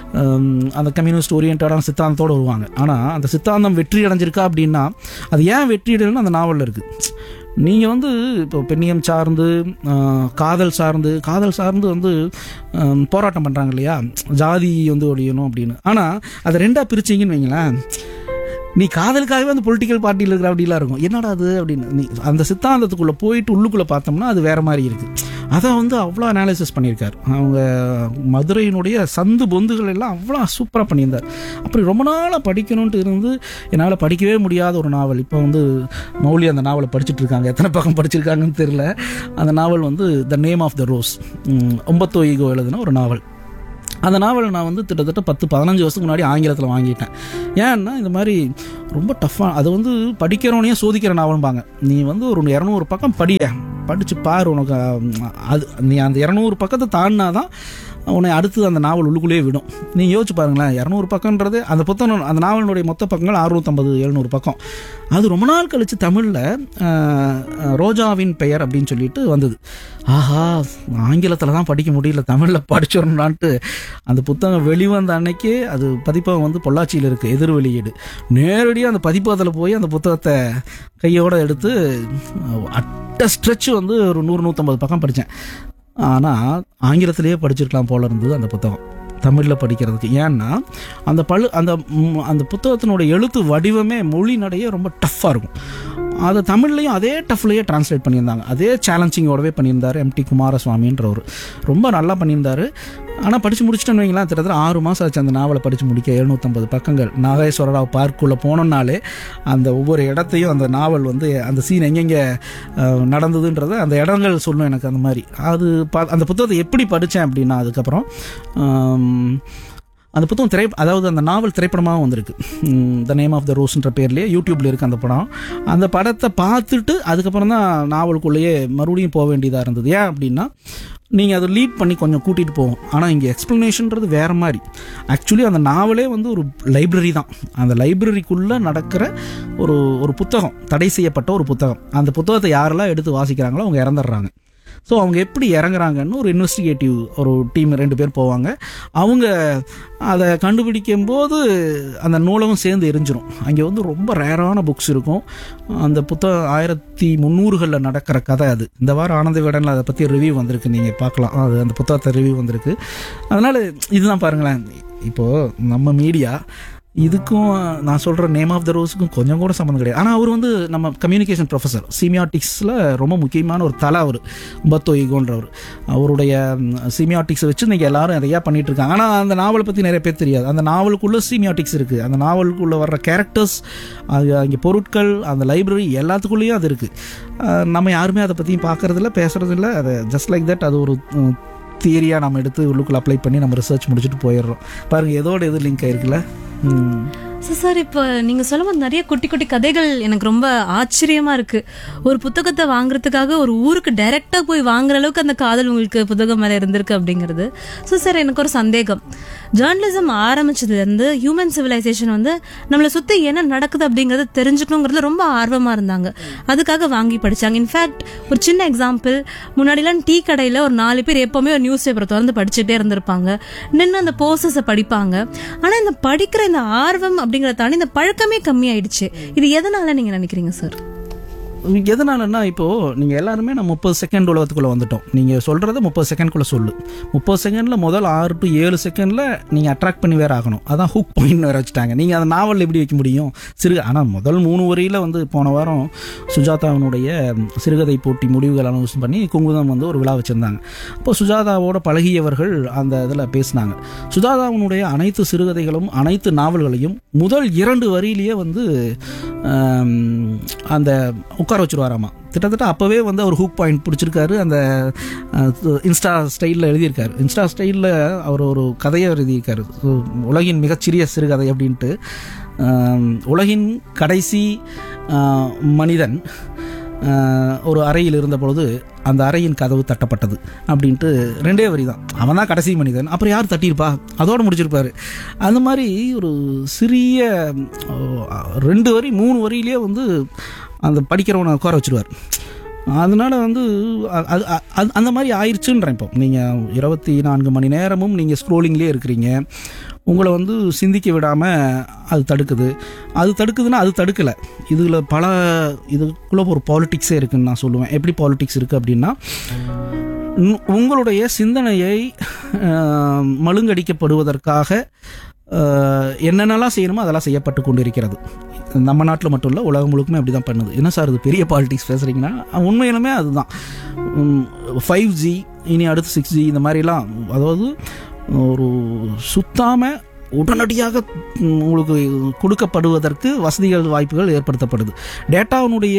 அந்த கம்யூனிஸ்ட் ஓரியன்டான சித்தாந்தத்தோடு வருவாங்க. ஆனால் அந்த சித்தாந்தம் வெற்றி அடைஞ்சிருக்கா அப்படின்னா அது ஏன் வெற்றி அடையணும்னு அந்த நாவலில் இருக்குது. நீங்கள் வந்து இப்போ பெண்ணியம் சார்ந்து, காதல் சார்ந்து காதல் சார்ந்து வந்து போராட்டம் பண்ணுறாங்க இல்லையா, ஜாதி வந்து ஒழியணும் அப்படின்னு. ஆனால் அதை ரெண்டாக பிரிச்சிங்கன்னு வைங்களேன், நீ காதலுக்காகவே அந்த பொலிட்டிக்கல் பார்ட்டியில் இருக்கிற அப்படிலாம் இருக்கும். என்னடா அது அப்படின்னு நீ அந்த சித்தாந்தத்துக்குள்ளே போயிட்டு உள்ளுக்குள்ளே பார்த்தோம்னா அது வேறு மாதிரி இருக்குது. அதை வந்து அவ்வளோ அனாலிசிஸ் பண்ணியிருக்கார். அவங்க மதுரையினுடைய சந்து பொந்துகள் எல்லாம் அவ்வளோ சூப்பராக பண்ணியிருந்தார். அப்படி ரொம்ப நாளாக படிக்கணுன்ட்டு இருந்து என்னால் படிக்கவே முடியாத ஒரு நாவல். இப்போ வந்து மௌலி அந்த நாவலை படிச்சுட்டு இருக்காங்க. எத்தனை பக்கம் படிச்சிருக்காங்கன்னு தெரியல. அந்த நாவல் வந்து the name of the rose, ஒம்பத்தோ ego எழுதின ஒரு நாவல். அந்த நாவலை நான் வந்து கிட்டத்தட்ட பத்து பதினஞ்சு வருஷத்துக்கு முன்னாடி ஆங்கிலத்தில் வாங்கிட்டேன். ஏன்னா இந்த மாதிரி ரொம்ப டஃப்பாக அது வந்து படிக்கிறவனையே சோதிக்கிற நாவல்பாங்க. நீ வந்து ஒரு இரநூறு பக்கம் படிய படித்து பாரு, உனக்கு அது நீ அந்த இரநூறு பக்கத்தை தாண்டினா தான் உன்னை அடுத்து அந்த நாவல் உள்ளுக்குள்ளேயே விடும். நீங்கள் யோசிச்சு பாருங்களேன், இரநூறு பக்கம்ன்றது அந்த புத்தகம், அந்த நாவலினுடைய மொத்த பக்கங்கள் அறுநூற்றம்பது எழுநூறு பக்கம். அது ரொம்ப நாள் கழித்து தமிழில் ரோஜாவின் பெயர் அப்படின்னு சொல்லிட்டு வந்தது. ஆஹா, ஆங்கிலத்தில் தான் படிக்க முடியல, தமிழில் படிச்சிடணும்லான்ட்டு அந்த புத்தகம் வெளிவந்த அன்னைக்கே அது பதிப்பகம் வந்து பொள்ளாச்சியில் இருக்குது, எதிர் வெளியீடு. நேரடியாக அந்த பதிப்பகத்தில் போய் அந்த புத்தகத்தை கையோடு எடுத்து அட்ட ஸ்ட்ரெச் வந்து ஒரு நூறு நூற்றம்பது பக்கம் படித்தேன். ஆனால் ஆங்கிலத்திலேயே படிச்சிருக்கலாம் போல இருந்தது அந்த புத்தகம் தமிழில் படிக்கிறதுக்கு. ஏன்னா அந்த பழு அந்த அந்த புத்தகத்தினுடைய எழுத்து வடிவமே மொழி நடையே ரொம்ப டஃப்பாக இருக்கும். அதை தமிழ்லையும் அதே டஃப்லையே டிரான்ஸ்லேட் பண்ணியிருந்தாங்க. அதே சேலஞ்சிங்கோடவே பண்ணியிருந்தார் எம் டி குமாரசுவாமின்றவர். ரொம்ப நல்லா பண்ணியிருந்தார். ஆனால் படித்து முடிச்சுட்டேன்னு வைங்களேன், கிட்டத்தட்ட ஆறு மாதம் ஆச்சு அந்த நாவலை படித்து முடிக்க. எழுநூற்றம்பது பக்கங்கள். நாகேஸ்வரராவ் பார்க்குள்ளே போனோம்னாலே அந்த ஒவ்வொரு இடத்தையும் அந்த நாவல் வந்து அந்த சீன் எங்கெங்கே நடந்ததுன்றதை அந்த இடங்கள் சொல்லும் எனக்கு. அந்த மாதிரி அது அந்த புத்தகத்தை எப்படி படித்தேன் அப்படின்னா, அதுக்கப்புறம் அந்த புத்தகம் திரை அதாவது அந்த நாவல் திரைப்படமாகவும் வந்திருக்கு. த நேம் ஆஃப் த ரோஸ்ன்ற பேர்லேயே யூடியூப்பில் இருக்குது அந்த படம். அந்த படத்தை பார்த்துட்டு அதுக்கப்புறம் தான் நாவலுக்குள்ளேயே மறுபடியும் போக வேண்டியதாக இருந்தது. ஏன் அப்படின்னா, நீங்கள் அதை லீட் பண்ணி கொஞ்சம் கூட்டிகிட்டு போகும். ஆனால் இங்கே எக்ஸ்ப்ளனேஷன்றது வேறு மாதிரி. ஆக்சுவலி அந்த நாவலே வந்து ஒரு லைப்ரரி தான். அந்த லைப்ரரிக்குள்ளே நடக்கிற ஒரு ஒரு புத்தகம், தடை செய்யப்பட்ட ஒரு புத்தகம். அந்த புத்தகத்தை யாரெல்லாம் எடுத்து வாசிக்கிறாங்களோ அவங்க இறந்துடுறாங்க. ஸோ அவங்க எப்படி இறங்குறாங்கன்னு ஒரு இன்வெஸ்டிகேட்டிவ் ஒரு டீம் ரெண்டு பேர் போவாங்க. அவங்க அதை கண்டுபிடிக்கும் போது அந்த நூலகம் சேர்ந்து எரிஞ்சிடும். அங்கே வந்து ரொம்ப ரேரான புக்ஸ் இருக்கும். அந்த புத்தகம் ஆயிரத்தி முந்நூறுகளில் நடக்கிற கதை. அது இந்த வாரம் ஆனந்த விகடனில் அதை பற்றி ரிவ்யூ வந்திருக்கு, நீங்கள் பார்க்கலாம். அது அந்த புத்தகத்தை ரிவ்யூ வந்திருக்கு. அதனால் இதுதான் பாருங்களேன், இப்போது நம்ம மீடியா இதுக்கும் நான் சொல்கிற நேம் ஆஃப் த ரோஸுக்கும் கொஞ்சம் கூட சம்மந்தம் கிடையாது. ஆனால் அவர் வந்து நம்ம கம்யூனிகேஷன் ப்ரொஃபஸர், சீமியாட்டிக்ஸில் ரொம்ப முக்கியமான ஒரு தலை அவர், ஒம்பத்தோ ஈகோன்றவர். அவருடைய சீமியாட்டிக்ஸை வச்சு நீங்கள் எல்லாரும் நிறையா பண்ணிகிட்டு இருக்காங்க. ஆனால் அந்த நாவலை பற்றி நிறைய பேர் தெரியாது. அந்த நாவலுக்குள்ளே சீமியாட்டிக்ஸ் இருக்குது. அந்த நாவலுக்குள்ளே வர்ற கேரக்டர்ஸ், அது அங்கே பொருட்கள், அந்த லைப்ரரி எல்லாத்துக்குள்ளேயும் அது இருக்குது. நம்ம யாருமே அதை பற்றியும் பார்க்குறதில்ல, பேசுகிறதில்ல. அது ஜஸ்ட் லைக் தட், அது ஒரு தியரியாக நம்ம எடுத்து உள்ளுக்குள்ள அப்ளை பண்ணி நம்ம ரிசர்ச் முடிச்சுட்டு போயிடுறோம். பாருங்கள், எதோட எது லிங்க் ஆயிருக்குல்ல. ஸோ சார், இப்போ நீங்கள் சொல்லும்போது நிறைய குட்டி குட்டி கதைகள் எனக்கு ரொம்ப ஆச்சரியமாக இருக்குது. ஒரு புத்தகத்தை வாங்குறதுக்காக ஒரு ஊருக்கு டைரெக்டாக போய் வாங்குற அளவுக்கு அந்த காதல் உங்களுக்கு புத்தகம் மேலே இருந்திருக்கு அப்படிங்கிறது. ஸோ சார், எனக்கு ஒரு சந்தேகம். ஜேர்னலிசம் ஆரம்பிச்சதுலேருந்து ஹியூமன் சிவிலைசேஷன் வந்து நம்மளை சுற்றி என்ன நடக்குது அப்படிங்கிறத தெரிஞ்சுக்கணுங்கிறதுல ரொம்ப ஆர்வமாக இருந்தாங்க. அதுக்காக வாங்கி படித்தாங்க. இன்ஃபேக்ட் ஒரு சின்ன எக்ஸாம்பிள், முன்னாடிலாம் டீ கடையில் ஒரு நாலு பேர் எப்போவுமே ஒரு நியூஸ் பேப்பரை திறந்து படிச்சுட்டே இருந்திருப்பாங்க. நின்று அந்த போஸ்டர்ஸை படிப்பாங்க. ஆனால் இந்த படிக்கிற இந்த ஆர்வம் அப்படிங்கிறத தாண்டி இந்த பழக்கமே கம்மியாயிடுச்சு. இது எதனால நீங்க நினைக்கிறீங்க சார்? எதனாலன்னா, இப்போது நீங்கள் எல்லாருமே நான் முப்பது செகண்ட் உலகத்துக்குள்ளே வந்துட்டோம். நீங்கள் சொல்கிறத முப்பது செகண்ட்குள்ளே சொல்லு. முப்பது செகண்டில் முதல் ஆறு டு ஏழு செகண்டில் நீங்கள் அட்ராக்ட் பண்ணி வேறு ஆகணும். அதான் ஹுக் பாயிண்ட் வேறு வச்சுட்டாங்க. நீங்கள் அந்த நாவலில் எப்படி வைக்க முடியும்? சிறு ஆனால் முதல் மூணு வரியில் வந்து போன வாரம் சுஜாதாவினுடைய சிறுகதை போட்டி முடிவுகள் அனௌன்ஸ் பண்ணி குங்குதம் வந்து ஒரு விழா வச்சுருந்தாங்க. அப்போ சுஜாதாவோட பழகியவர்கள் அந்த இதில் பேசினாங்க. சுஜாதாவினுடைய அனைத்து சிறுகதைகளும் அனைத்து நாவல்களையும் முதல் இரண்டு வரியிலேயே வந்து அந்த உட்கார வச்சுருவாராமா. கிட்டத்தட்ட அப்போவே வந்து அவர் ஹூக் பாயிண்ட் பிடிச்சிருக்காரு. அந்த இன்ஸ்டா ஸ்டைலில் எழுதியிருக்காரு. இன்ஸ்டா ஸ்டைலில் அவர் ஒரு கதையை எழுதியிருக்காரு, உலகின் மிகச்சிறிய சிறுகதை அப்படின்ட்டு. உலகின் கடைசி மனிதன் ஒரு அறையில் இருந்த பொழுது அந்த அறையின் கதவு தட்டப்பட்டது அப்படின்ட்டு ரெண்டே வரி தான். அவன் தான் கடைசி மனிதன், அப்புறம் யார் தட்டியிருப்பா, அதோடு முடிச்சிருப்பார். அந்த மாதிரி ஒரு சிறிய ரெண்டு வரி மூணு வரியிலே வந்து அந்த படிக்கிறவனை உட்கார வச்சுருவார். அதனால் வந்து அது அந்த மாதிரி ஆயிடுச்சுன்றேன். இப்போ நீங்கள் இருபத்தி நான்கு மணி நேரமும் நீங்கள் ஸ்க்ரோலிங்லேயே இருக்கிறீங்க. உங்களை வந்து சிந்திக்க விடாமல் அது தடுக்குது. அது தடுக்குதுன்னா அது தடுக்கலை. இதில் பல இதுக்குள்ளே ஒரு பாலிட்டிக்ஸே இருக்குதுன்னு நான் சொல்லுவேன். எப்படி பாலிட்டிக்ஸ் இருக்குது அப்படின்னா, உங்களுடைய சிந்தனையை மழுங்கடிக்கப்படுவதற்காக என்னென்னலாம் செய்யணுமோ அதெல்லாம் செய்யப்பட்டு கொண்டு இருக்கிறது. நம்ம நாட்டில் மட்டும் இல்லை, உலகம் முழுக்குமே அப்படி தான் பண்ணுது. என்ன சார் இது பெரிய பாலிடிக்ஸ் பேசுகிறீங்கன்னா, உண்மையிலுமே அதுதான். ஃபைவ் ஜி இனி அடுத்து சிக்ஸ் ஜி இந்த மாதிரிலாம், அதாவது ஒரு சுத்தாமல் உடனடியாக உங்களுக்கு கொடுக்கப்படுவதற்கு வசதிகள் வாய்ப்புகள் ஏற்படுத்தப்படுது. டேட்டாவினுடைய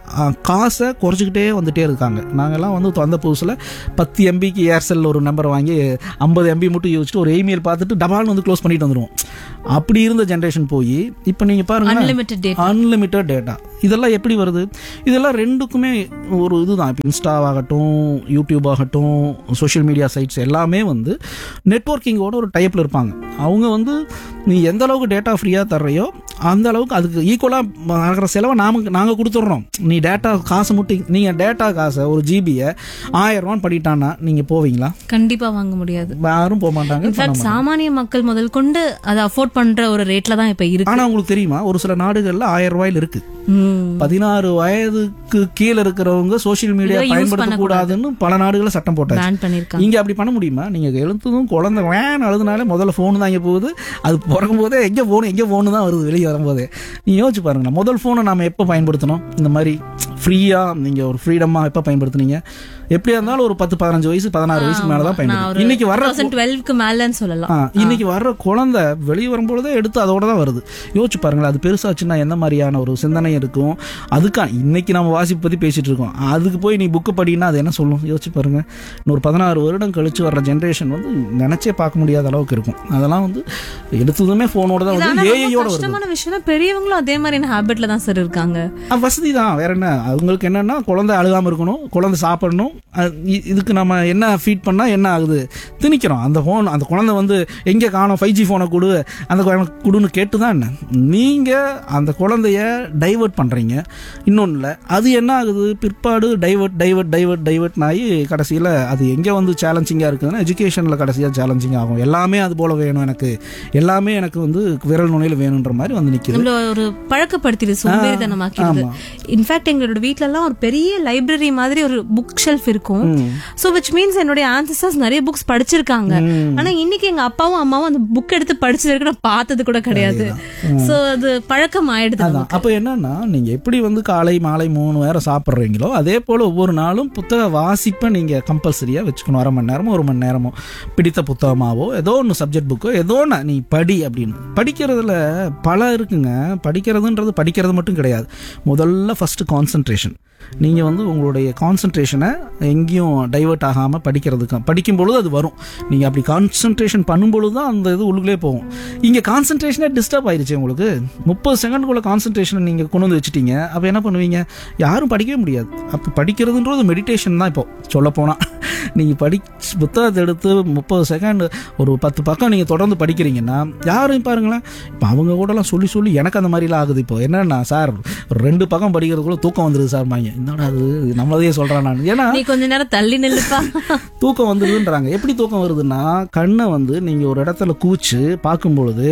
காசை குறைச்சிக்கிட்டே வந்துகிட்டே இருக்காங்க. நாங்கள்லாம் வந்து வந்த புதுசில் பத்து எம்பிக்கு ஏர்செல் ஒரு நம்பர் வாங்கி ஐம்பது எம்பி மட்டும் யோசிச்சுட்டு ஒரு இமெயில் பார்த்துட்டு டபால்னு வந்து க்ளோஸ் பண்ணிட்டு வந்துடுவோம். அப்படி இருந்த ஜென்ரேஷன் போய் இப்போ நீங்கள் பாருங்க அன்லிமிட்டட் டேட்டா. இதெல்லாம் எப்படி வருது? இதெல்லாம் ரெண்டுக்குமே ஒரு இதுதான். இப்போ இன்ஸ்டாவாகட்டும், யூடியூப் ஆகட்டும், சோஷியல் மீடியா சைட்ஸ் எல்லாமே வந்து நெட்வொர்க்கிங்கோட ஒரு டைப்பில் இருப்பாங்க. அவங்க வந்து நீ எந்த அளவுக்கு டேட்டா ஃப்ரீயாக தர்றையோ அந்த அளவுக்கு அதுக்கு ஈக்குவலாக ஆகிற செலவை நாம நாங்கள் கொடுத்துட்றோம். நீ டேட்டா காசு மட்டும், நீங்கள் டேட்டா காசை ஒரு ஜிபியை ஆயிரம் ரூபான்னு பண்ணிட்டான்னா நீங்கள் போவீங்களா? கண்டிப்பாக வாங்க முடியாது, யாரும் போக மாட்டாங்க. சாமானிய மக்கள் முதல் கொண்டு அதை அஃபோர்ட் பண்ற ஒரு ரேட்ல தான் இப்ப இருக்கு. ஆனா உங்களுக்கு தெரியுமா, ஒரு சில நாடுகள்ல ஆயிரம் ரூபாயில இருக்கு. பதினாறு வயதுக்கு கீழே இருக்கிறவங்க சோசியல் மீடியா பயன்படுத்த கூடாதுன்னு பல நாடுகளை சட்டம் போட்டாங்க. இங்க அப்படி பண்ண முடியுமா? நீங்க எழுத்ததும் குழந்தை வேன் அழுதுனாலே முதல்ல போன் தான் இங்க போகுது. அது பிறக்கும் போதே எங்க போன் எங்க போன் தான் வருது வெளியே வரும்போதே. நீங்க யோசிச்சு பாருங்க, முதல் போனை நாம எப்ப பயன்படுத்தணும்? இந்த மாதிரி ஃப்ரீயா நீங்க ஒரு ஃப்ரீடமா எப்ப பயன்படுத்துனீங்க? எப்படியா இருந்தாலும் ஒரு பத்து பதினஞ்சு வயசு பதினாறு வயசுக்கு மேலதான் பயன்படுத்தும். இன்னைக்கு வர்ற மேலன்னு சொல்லலாம். இன்னைக்கு வர்ற குழந்தை வெளியே வரும்போதே எடுத்து அதோட தான் வருது. யோசிச்சு பாருங்களேன், அது பெருசாச்சுன்னா எந்த மாதிரியான ஒரு சிந்தனை இருக்கும். அதுக்கா இன்னைக்கு நம்ம வாசிப்பு பத்தி பேசிட்டு இருக்கோம். அதுக்கு போய் நீ புக்கு படினா அது என்ன சொல்லும்? யோசிச்சு பாருங்க. இன்னொரு பதினாறு வருடம் கழிச்சு வர்ற ஜென்ரேஷன் வந்து நினைச்சே பார்க்க முடியாத அளவுக்கு இருக்கும். அதெல்லாம் வந்து எடுத்ததுமே போனோட தான் வந்து ஏஐயோட வருது. விஷயம் பெரியவங்களும் அதே மாதிரி ஹேபிட்ல தான் சார் இருக்காங்க. வசதி தான், வேற என்ன. அவங்களுக்கு என்னன்னா குழந்தை அழுகாம இருக்கணும், குழந்தை சாப்பிடணும். இதுக்கு நம்ம என்ன ஃபீட் பண்ணா என்ன ஆகுது? திணிக்கிறோம். அந்த போன், அந்த குழந்தை வந்து எங்கே காணோம், ஃபைவ் ஜி போனை கொடு, அந்த கொடுன்னு கேட்டுதான் என்ன. நீங்க அந்த குழந்தைய டைவர்ட் பண்றீங்க. இன்னொன்னுல அது என்ன ஆகுது, பிற்பாடு டைவர்ட் டைவர்ட் டைவர்ட் டைவர்ட் ஆகி கடைசியில் அது எங்கே வந்து சேலஞ்சிங்காக இருக்குதுன்னா எஜுகேஷனில் கடைசியாக சேலஞ்சிங் ஆகும். எல்லாமே அது போல வேணும் எனக்கு, எல்லாமே எனக்கு வந்து விரல் நுனையில் வேணுன்ற மாதிரி வந்து நிற்குது. ஒரு பழக்கப்படுத்திடுது, சோம்பேறித்தனமாக்கிடுது. இன்ஃபேக்ட் எங்களோட வீட்டிலலாம் ஒரு பெரிய லைப்ரரி மாதிரி ஒரு புக் ஷெல்ஃப் இருக்கும். சோ which means என்னோட ancestors நிறைய புக்ஸ் படிச்சிருக்காங்க. ஆனா இன்னைக்கு எங்க அப்பாவும் அம்மாவும் அந்த புக் எடுத்து படிச்சதுக்கு நான் பார்த்தது கூட கிடையாது. சோ அது பழக்கம் ஆயிடுது. அப்ப என்னன்னா, நீங்க எப்படி வந்து காலை மாலை மூணு நேரம் சாப்பிடுறீங்களோ அதே போல ஒவ்வொரு நாளும் புத்தக வாசிப்பை நீங்க கம்பல்சரியா வச்சுக்கணும். அரை மணி நேரமோ ஒரு மணி நேரமோ பிடித்த புத்தகமாவோ ஏதோ ஒன்று சப்ஜெக்ட் புக்கோ ஏதோ ஒன்று நீ படி அப்படின்னு. படிக்கிறதுல பல இருக்குங்க. படிக்கிறதுன்றது படிக்கிறது மட்டும் கிடையாது. முதல்ல ஃபர்ஸ்ட் கான்சன்ட்ரேஷன். நீங்கள் வந்து உங்களுடைய கான்சன்ட்ரேஷனை எங்கேயும் டைவர்ட் ஆகாமல் படிக்கிறதுக்கு படிக்கும் பொழுது அது வரும். நீங்கள் அப்படி கான்சன்ட்ரேஷன் பண்ணும்பொழுது தான் அந்த இது உள்ளுக்குள்ளே போகும். இங்கே கான்சன்ட்ரேஷனே டிஸ்டர்ப் ஆயிடுச்சு உங்களுக்கு. முப்பது செகண்டுக்குள்ள கான்சன்ட்ரேஷனை நீங்கள் கொண்டு வந்து வச்சுட்டீங்க. அப்போ என்ன பண்ணுவீங்க? யாரும் படிக்கவே முடியாது. அப்போ படிக்கிறதுன்றது மெடிடேஷன் தான். இப்போ சொல்லப்போனால் நீங்கள் படி புத்தகத்தை எடுத்து முப்பது செகண்ட் ஒரு பத்து பக்கம் நீங்கள் தொடர்ந்து படிக்கிறீங்கன்னா யாரும் பாருங்களேன், இப்போ அவங்க கூடலாம் சொல்லி சொல்லி எனக்கு அந்த மாதிரிலாம் ஆகுது. இப்போ என்னன்னா, சார் ரெண்டு பக்கம் படிக்கிறதுக்குள்ள தூக்கம் வந்துடுது சார் மாங்க. என்னடா அது நம்மளதையே சொல்றேன் நான். ஏன்னா நீ கொஞ்ச நேரம் தள்ளி நில்லுப்பா, தூக்கம் வந்துடுதுன்றாங்க. எப்படி தூக்கம் வருதுன்னா, கண்ணை வந்து நீங்கள் ஒரு இடத்துல கூச்சு பார்க்கும் பொழுது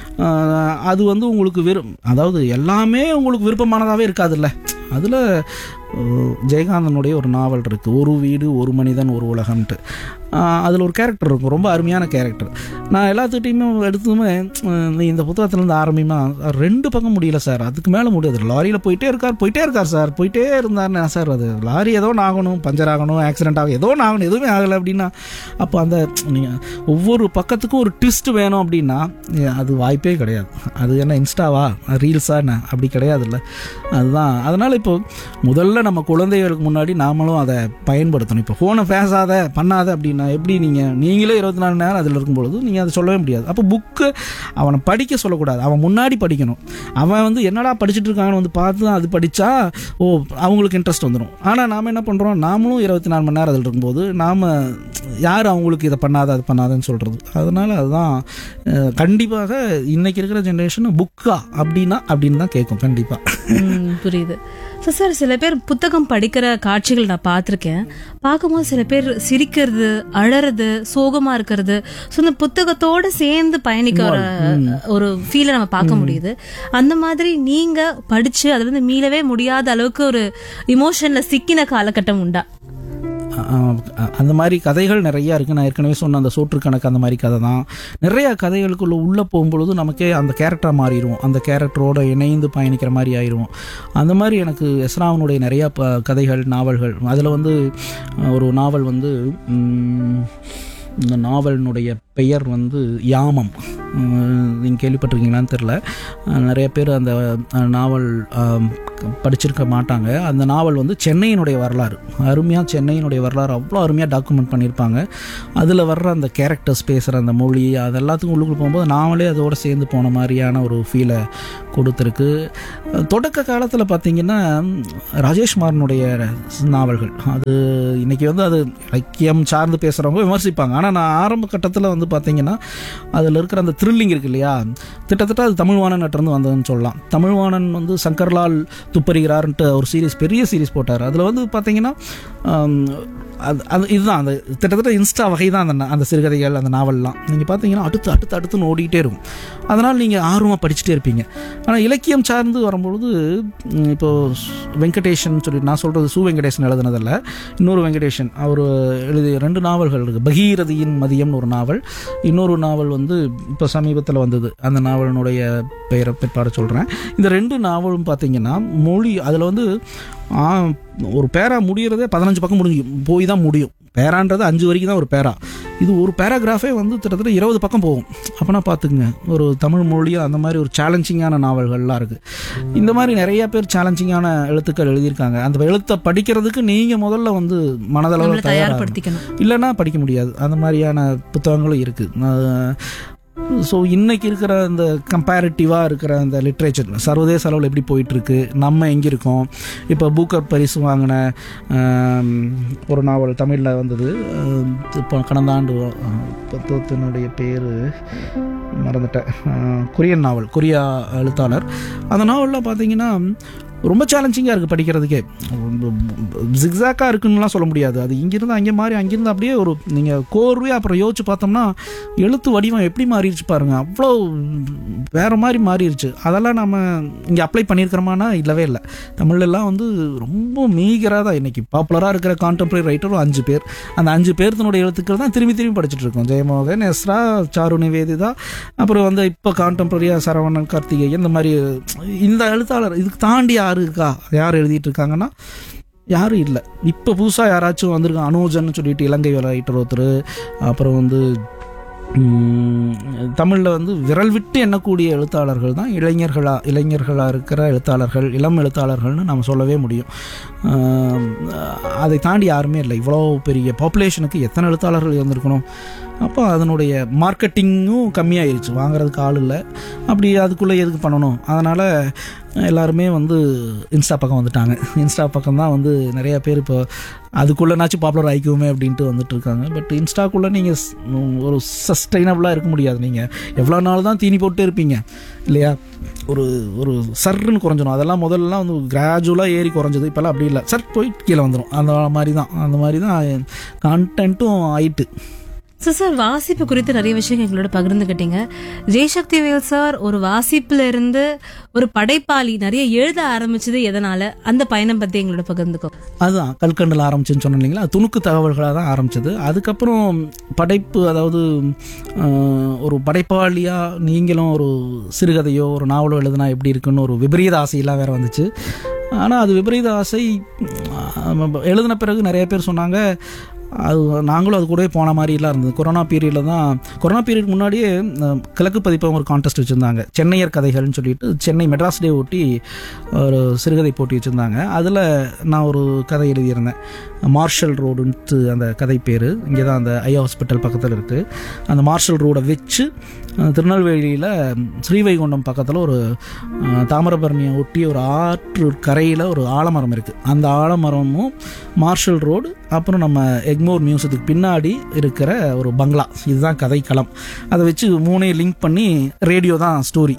அது வந்து உங்களுக்கு விரும் அதாவது எல்லாமே உங்களுக்கு விருப்பமானதாகவே இருக்காதுல்ல. அதில் ஜெயகாந்தனுடைய ஒரு நாவல் இருக்குது, ஒரு வீடு ஒரு மனிதன் ஒரு உலகம்ட்டு. அதில் ஒரு கேரக்டர் இருக்கும், ரொம்ப அருமையான கேரக்டர். நான் எல்லாத்துக்கிட்டையுமே எடுத்ததுமே இந்த புத்தகத்துலேருந்து ஆரம்பிமா ரெண்டு பக்கம் முடியல சார், அதுக்கு மேலே முடியாது. லாரியில் போயிட்டே இருக்கார் போயிட்டே இருக்கார் சார் போயிட்டே இருந்தாருன்னா சார் அது லாரி ஏதோ ஒன்று ஆகணும், பஞ்சர் ஆகணும், ஆக்சிடென்ட் ஆகும், ஏதோ ஒன்று ஆகணும், எதுவுமே ஆகலை அப்படின்னா அப்போ அந்த நீங்கள் ஒவ்வொரு பக்கத்துக்கும் ஒரு ட்விஸ்ட் வேணும் அப்படின்னா அது வாய்ப்பே கிடையாது. அது என்ன இன்ஸ்டாவா ரீல்ஸா என்ன அப்படி கிடையாதுல்ல. அதுதான். அதனால் இப்போ முதல்ல நம்ம குழந்தைகளுக்கு முன்னாடி நாமளும் அதை பயன்படுத்தணும். இப்போ ஃபோனை பேசாத பண்ணாத அப்படின்னா எப்படி நீங்கள் நீங்களே இருபத்தி நாலு நேரம் அதில் இருக்கும்பொழுது நீங்கள் அதை சொல்லவே முடியாது. அப்போ புக்கு அவனை படிக்க சொல்லக்கூடாது, அவன் முன்னாடி படிக்கணும். அவன் வந்து என்னடா படிச்சுட்டு இருக்காங்கன்னு வந்து பார்த்து அது படித்தா ஓ அவங்களுக்கு இன்ட்ரெஸ்ட் வந்துடும். ஆனால் நாம் என்ன பண்ணுறோம், நாமளும் இருபத்தி நாலு மணி நேரம் அதில் இருக்கும்போது நாம் யார் அவங்களுக்கு இதை பண்ணாத அது பண்ணாதன்னு சொல்கிறது. அதனால் அதுதான் கண்டிப்பாக இன்றைக்கி இருக்கிற ஜென்ரேஷன் புக்கா அப்படின்னா அப்படின்னு தான் கேட்கும். கண்டிப்பாக புரியுது. ஸோ சார், சில பேர் புத்தகம் படிக்கிற காட்சிகள் நான் பார்த்துருக்கேன். பார்க்கும்போது சில பேர் சிரிக்கிறது, அழறது, சோகமா இருக்கிறது, ஸோ இந்த புத்தகத்தோடு சேர்ந்து பயணிக்க ஒரு ஃபீலை நம்ம பார்க்க முடியுது. அந்த மாதிரி நீங்க படிச்சு அதுல இருந்து மீளவே முடியாத அளவுக்கு ஒரு இமோஷன்ல சிக்கின காலகட்டம் உண்டா? அந்த மாதிரி கதைகள் நிறையா இருக்குது. நான் ஏற்கனவே சொன்ன அந்த சோற்று கணக்கு அந்த மாதிரி கதை தான். நிறையா கதைகளுக்குள்ளே உள்ளே போகும்பொழுது நமக்கே அந்த கேரக்டராக மாறிடுவோம், அந்த கேரக்டரோட இணைந்து பயணிக்கிற மாதிரி ஆயிடுவோம். அந்த மாதிரி எனக்கு எஸ்ராவனுடைய நிறையா ப கதைகள் நாவல்கள். அதில் வந்து ஒரு நாவல் வந்து இந்த நாவலினுடைய பெயர் வந்து யாமம். நீங்கள் கேள்விப்பட்டிருக்கீங்களான்னு தெரில. நிறைய பேர் அந்த நாவல் படிச்சிருக்க மாட்டாங்க. அந்த நாவல் வந்து சென்னையினுடைய வரலாறு, அருமையாக சென்னையினுடைய வரலாறு அவ்வளோ அருமையாக டாக்குமெண்ட் பண்ணியிருப்பாங்க. அதில் வர்ற அந்த கேரக்டர்ஸ் பேசுகிற அந்த மொழி அதெல்லாத்துக்கும் உள்ளுக்குள்ள போகும்போது நாவலே அதோடு சேர்ந்து போன மாதிரியான ஒரு ஃபீலை கொடுத்துருக்கு. தொடக்க காலத்தில் பார்த்திங்கன்னா ராஜேஷ்குமாரனுடைய நாவல்கள், அது இன்றைக்கி வந்து அது இலக்கியம் சார்ந்து பேசுகிறவங்க விமர்சிப்பாங்க. ஆனால் நான் ஆரம்ப கட்டத்தில் வந்து பார்த்திங்கன்னா அதில் இருக்கிற அந்த த்ரில்லிங் இருக்கு இல்லையா, கிட்டத்தட்ட அது தமிழ்வாணன் நட்டிருந்து வந்ததுன்னு சொல்லலாம். தமிழ்வாணன் வந்து சங்கர்லால் துப்பறிகிறார்ன்ட்டு ஒரு சீரீஸ், பெரிய சீரீஸ் போட்டார். அதில் வந்து பார்த்திங்கன்னா அது அது இதுதான் அந்த கிட்டத்தட்ட இன்ஸ்டா வகை தான் அந்த அந்த சிறுகதைகள், அந்த நாவல்லாம். நீங்கள் பார்த்தீங்கன்னா அடுத்து அடுத்து அடுத்துன்னு ஓடிக்கிட்டே இருக்கும். அதனால் நீங்கள் ஆர்வமாக படிச்சுட்டே இருப்பீங்க. ஆனால் இலக்கியம் சார்ந்து வரும்பொழுது இப்போது வெங்கடேஷன் சொல்லி, நான் சொல்கிறது சு வெங்கடேசன் எழுதுனதில்ல, இன்னொரு வெங்கடேஷன் அவர் எழுதிய ரெண்டு நாவல்கள் இருக்குது. பகீரதியின் மதியம்னு ஒரு நாவல், இன்னொரு நாவல் வந்து இப்போ சமீபத்தில் வந்தது. அந்த நாவலினுடைய பெயரை பிற்பாடு சொல்கிறேன். இந்த ரெண்டு நாவலும் பார்த்தீங்கன்னா மொழி, அதில் வந்து ஒரு பேரா முடிகிறதே பதினஞ்சு பக்கம் முடிஞ்சு போய் தான் முடியும். பேரான்றது அஞ்சு வரைக்கும் தான் ஒரு பேரா. இது ஒரு பேராகிராஃபே வந்து கிட்டத்தட்ட இருபது பக்கம் போகும். அப்போனா பார்த்துக்குங்க, ஒரு தமிழ் மொழியாக அந்த மாதிரி ஒரு சேலஞ்சிங்கான நாவல்கள்லாம் இருக்குது. இந்த மாதிரி நிறைய பேர் சேலஞ்சிங்கான எழுத்துக்கள் எழுதியிருக்காங்க. அந்த எழுத்தை படிக்கிறதுக்கு நீங்கள் முதல்ல வந்து மனதளவில் தயார்படுத்திக்கணும், இல்லைன்னா படிக்க முடியாது. அந்த மாதிரியான புத்தகங்களும் இருக்குது. ஸோ இன்றைக்கி இருக்கிற இந்த கம்பேரிட்டிவாக இருக்கிற அந்த லிட்ரேச்சர் சர்வதேச அளவில் எப்படி போயிட்டுருக்கு, நம்ம எங்கே இருக்கோம். இப்போ பூக்கர் பரிசு வாங்கின ஒரு நாவல் தமிழில் வந்தது, இப்போ கடந்த ஆண்டு புத்தகத்தினுடைய பேர் மறந்துட்டேன், கொரியன் நாவல், கொரியா எழுத்தாளர். அந்த நாவலில் பார்த்தீங்கன்னா ரொம்ப சேலஞ்சிங்காக இருக்குது படிக்கிறதுக்கே. ஜிக்ஸாக்காக இருக்குன்னுலாம் சொல்ல முடியாது. அது இங்கேருந்து அங்கே மாறி, அங்கேருந்து அப்படியே ஒரு நீங்கள் கோர்வையாக அப்புறம் யோசிச்சு பார்த்தோம்னா எழுத்து வடிவம் எப்படி மாறிடுச்சு பாருங்கள், அவ்வளோ வேறு மாதிரி மாறிடுச்சு. அதெல்லாம் நம்ம இங்கே அப்ளை பண்ணியிருக்கிறோமானா இல்லவே இல்லை. தமிழ்லாம் வந்து ரொம்ப மீகராக தான் இன்றைக்கி பாப்புலராக இருக்கிற கான்டெம்பரரி ரைட்டரும் அஞ்சு பேர். அந்த அஞ்சு பேர்த்தினுடைய எழுத்துக்கள் தான் திரும்பி திரும்பி படிச்சுட்டு இருக்கோம். ஜெயமோகன், எஸ்ரா, சாரு நிவேதிதா, அப்புறம் வந்து இப்போ கான்டெம்பரரியாக சரவணன், கார்த்திகேயன், இந்த மாதிரி. இந்த எழுத்தாளர் இதுக்கு தாண்டி யாரு இருக்கா, யார் எழுதிட்டு இருக்காங்கன்னா யாரும் இல்லை. இப்போ புதுசாக யாராச்சும் வந்திருக்காங்க, அனோஜன் சொல்லிட்டு இலங்கை ரைட்டர் ஒருத்தர், அப்புறம் வந்து தமிழில் வந்து விரல் விட்டு எண்ணக்கூடிய எழுத்தாளர்கள் தான் இளைஞர்களாக இளைஞர்களாக இருக்கிற எழுத்தாளர்கள், இளம் எழுத்தாளர்கள்னு நம்ம சொல்லவே முடியும். அதை தாண்டி யாருமே இல்லை. இவ்வளோ பெரிய பாப்புலேஷனுக்கு எத்தனை எழுத்தாளர்கள் இருந்திருக்கணும். அப்போ அதனுடைய மார்க்கெட்டிங்கும் கம்மியாயிருச்சு, வாங்குறதுக்கு ஆள் இல்லை. அப்படி அதுக்குள்ளே எதுக்கு பண்ணணும்? அதனால் எல்லாருமே வந்து இன்ஸ்டா பக்கம் வந்துட்டாங்க. இன்ஸ்டா பக்கம் தான் வந்து நிறைய பேர் இப்போ அதுக்குள்ளேனாச்சும் பாப்புலர் ஆகிக்குவோமே அப்படின்ட்டு வந்துட்டு இருக்காங்க. பட் இன்ஸ்டாக்குள்ளே நீங்கள் ஒரு சஸ்டைனபிளாக இருக்க முடியாது. நீங்கள் எவ்வளோ நாள் தான் தீனி போட்டு இருப்பீங்க இல்லையா? ஒரு ஒரு சர்ன்னு குறைஞ்சிடும். அதெல்லாம் முதல்லலாம் வந்து கிராஜுவலாக ஏறி குறைஞ்சது. இப்போல்லாம் அப்படி இல்லை, சர் போய் கீழே வந்துடும். அந்த மாதிரி தான் அந்த மாதிரி தான் கான்டென்ட்டும் ஆயிட்டு. ஸோ சார், வாசிப்பு குறித்து நிறைய விஷயங்கள் எங்களோட பகிர்ந்துக்கிட்டீங்க. ஜெய்சக்தி வேல் சார் ஒரு வாசிப்புல இருந்து ஒரு படைப்பாளி நிறைய எழுத ஆரம்பிச்சது எதனால, அந்த பயணம் பத்தி எங்களோட பகிர்ந்துக்கோ. அதுதான் கல்கண்டில் ஆரம்பிச்சுன்னு சொன்னேன் இல்லைங்களா, துணுக்கு தகவல்களாக தான் ஆரம்பிச்சது. அதுக்கப்புறம் படைப்பு, அதாவது ஒரு படைப்பாளியாக நீங்களும் ஒரு சிறுகதையோ ஒரு நாவலோ எழுதுனா எப்படி இருக்குன்னு ஒரு விபரீத ஆசையெல்லாம் வேற வந்துச்சு. ஆனால் அது விபரீத ஆசை எழுதின பிறகு நிறைய பேர் சொன்னாங்க, அது நாங்களும் அது கூடவே போன மாதிரிலாம் இருந்தது. கொரோனா பீரியடில் தான், கொரோனா பீரியட் முன்னாடியே கிழக்கு பதிப்பகம் ஒரு கான்டெஸ்ட் வச்சுருந்தாங்க, சென்னையர் கதைகள்னு சொல்லிட்டு. சென்னை மெட்ராஸ் டே ஒட்டி ஒரு சிறுகதை போட்டி வச்சுருந்தாங்க. அதில் நான் ஒரு கதை எழுதியிருந்தேன், மார்ஷல் ரோடுன்ட்டு அந்த கதை பேர். இங்கே தான் அந்த ஐ ஹாஸ்பிட்டல் பக்கத்தில் இருக்குது. அந்த மார்ஷல் ரோடை வச்சு திருநெல்வேலியில் ஸ்ரீவைகுண்டம் பக்கத்தில் ஒரு தாமிரபரணியை ஒட்டி ஒரு ஆற்று கரையில் ஒரு ஆலமரம் இருக்குது. அந்த ஆலமரமும் மார்ஷல் ரோடு, அப்புறம் நம்ம எக்மோர் மியூசியத்துக்கு பின்னாடி இருக்கிற ஒரு பங்களா, இதுதான் கதை களம். அதை வச்சு மூணையும் லிங்க் பண்ணி ரேடியோ தான் ஸ்டோரி.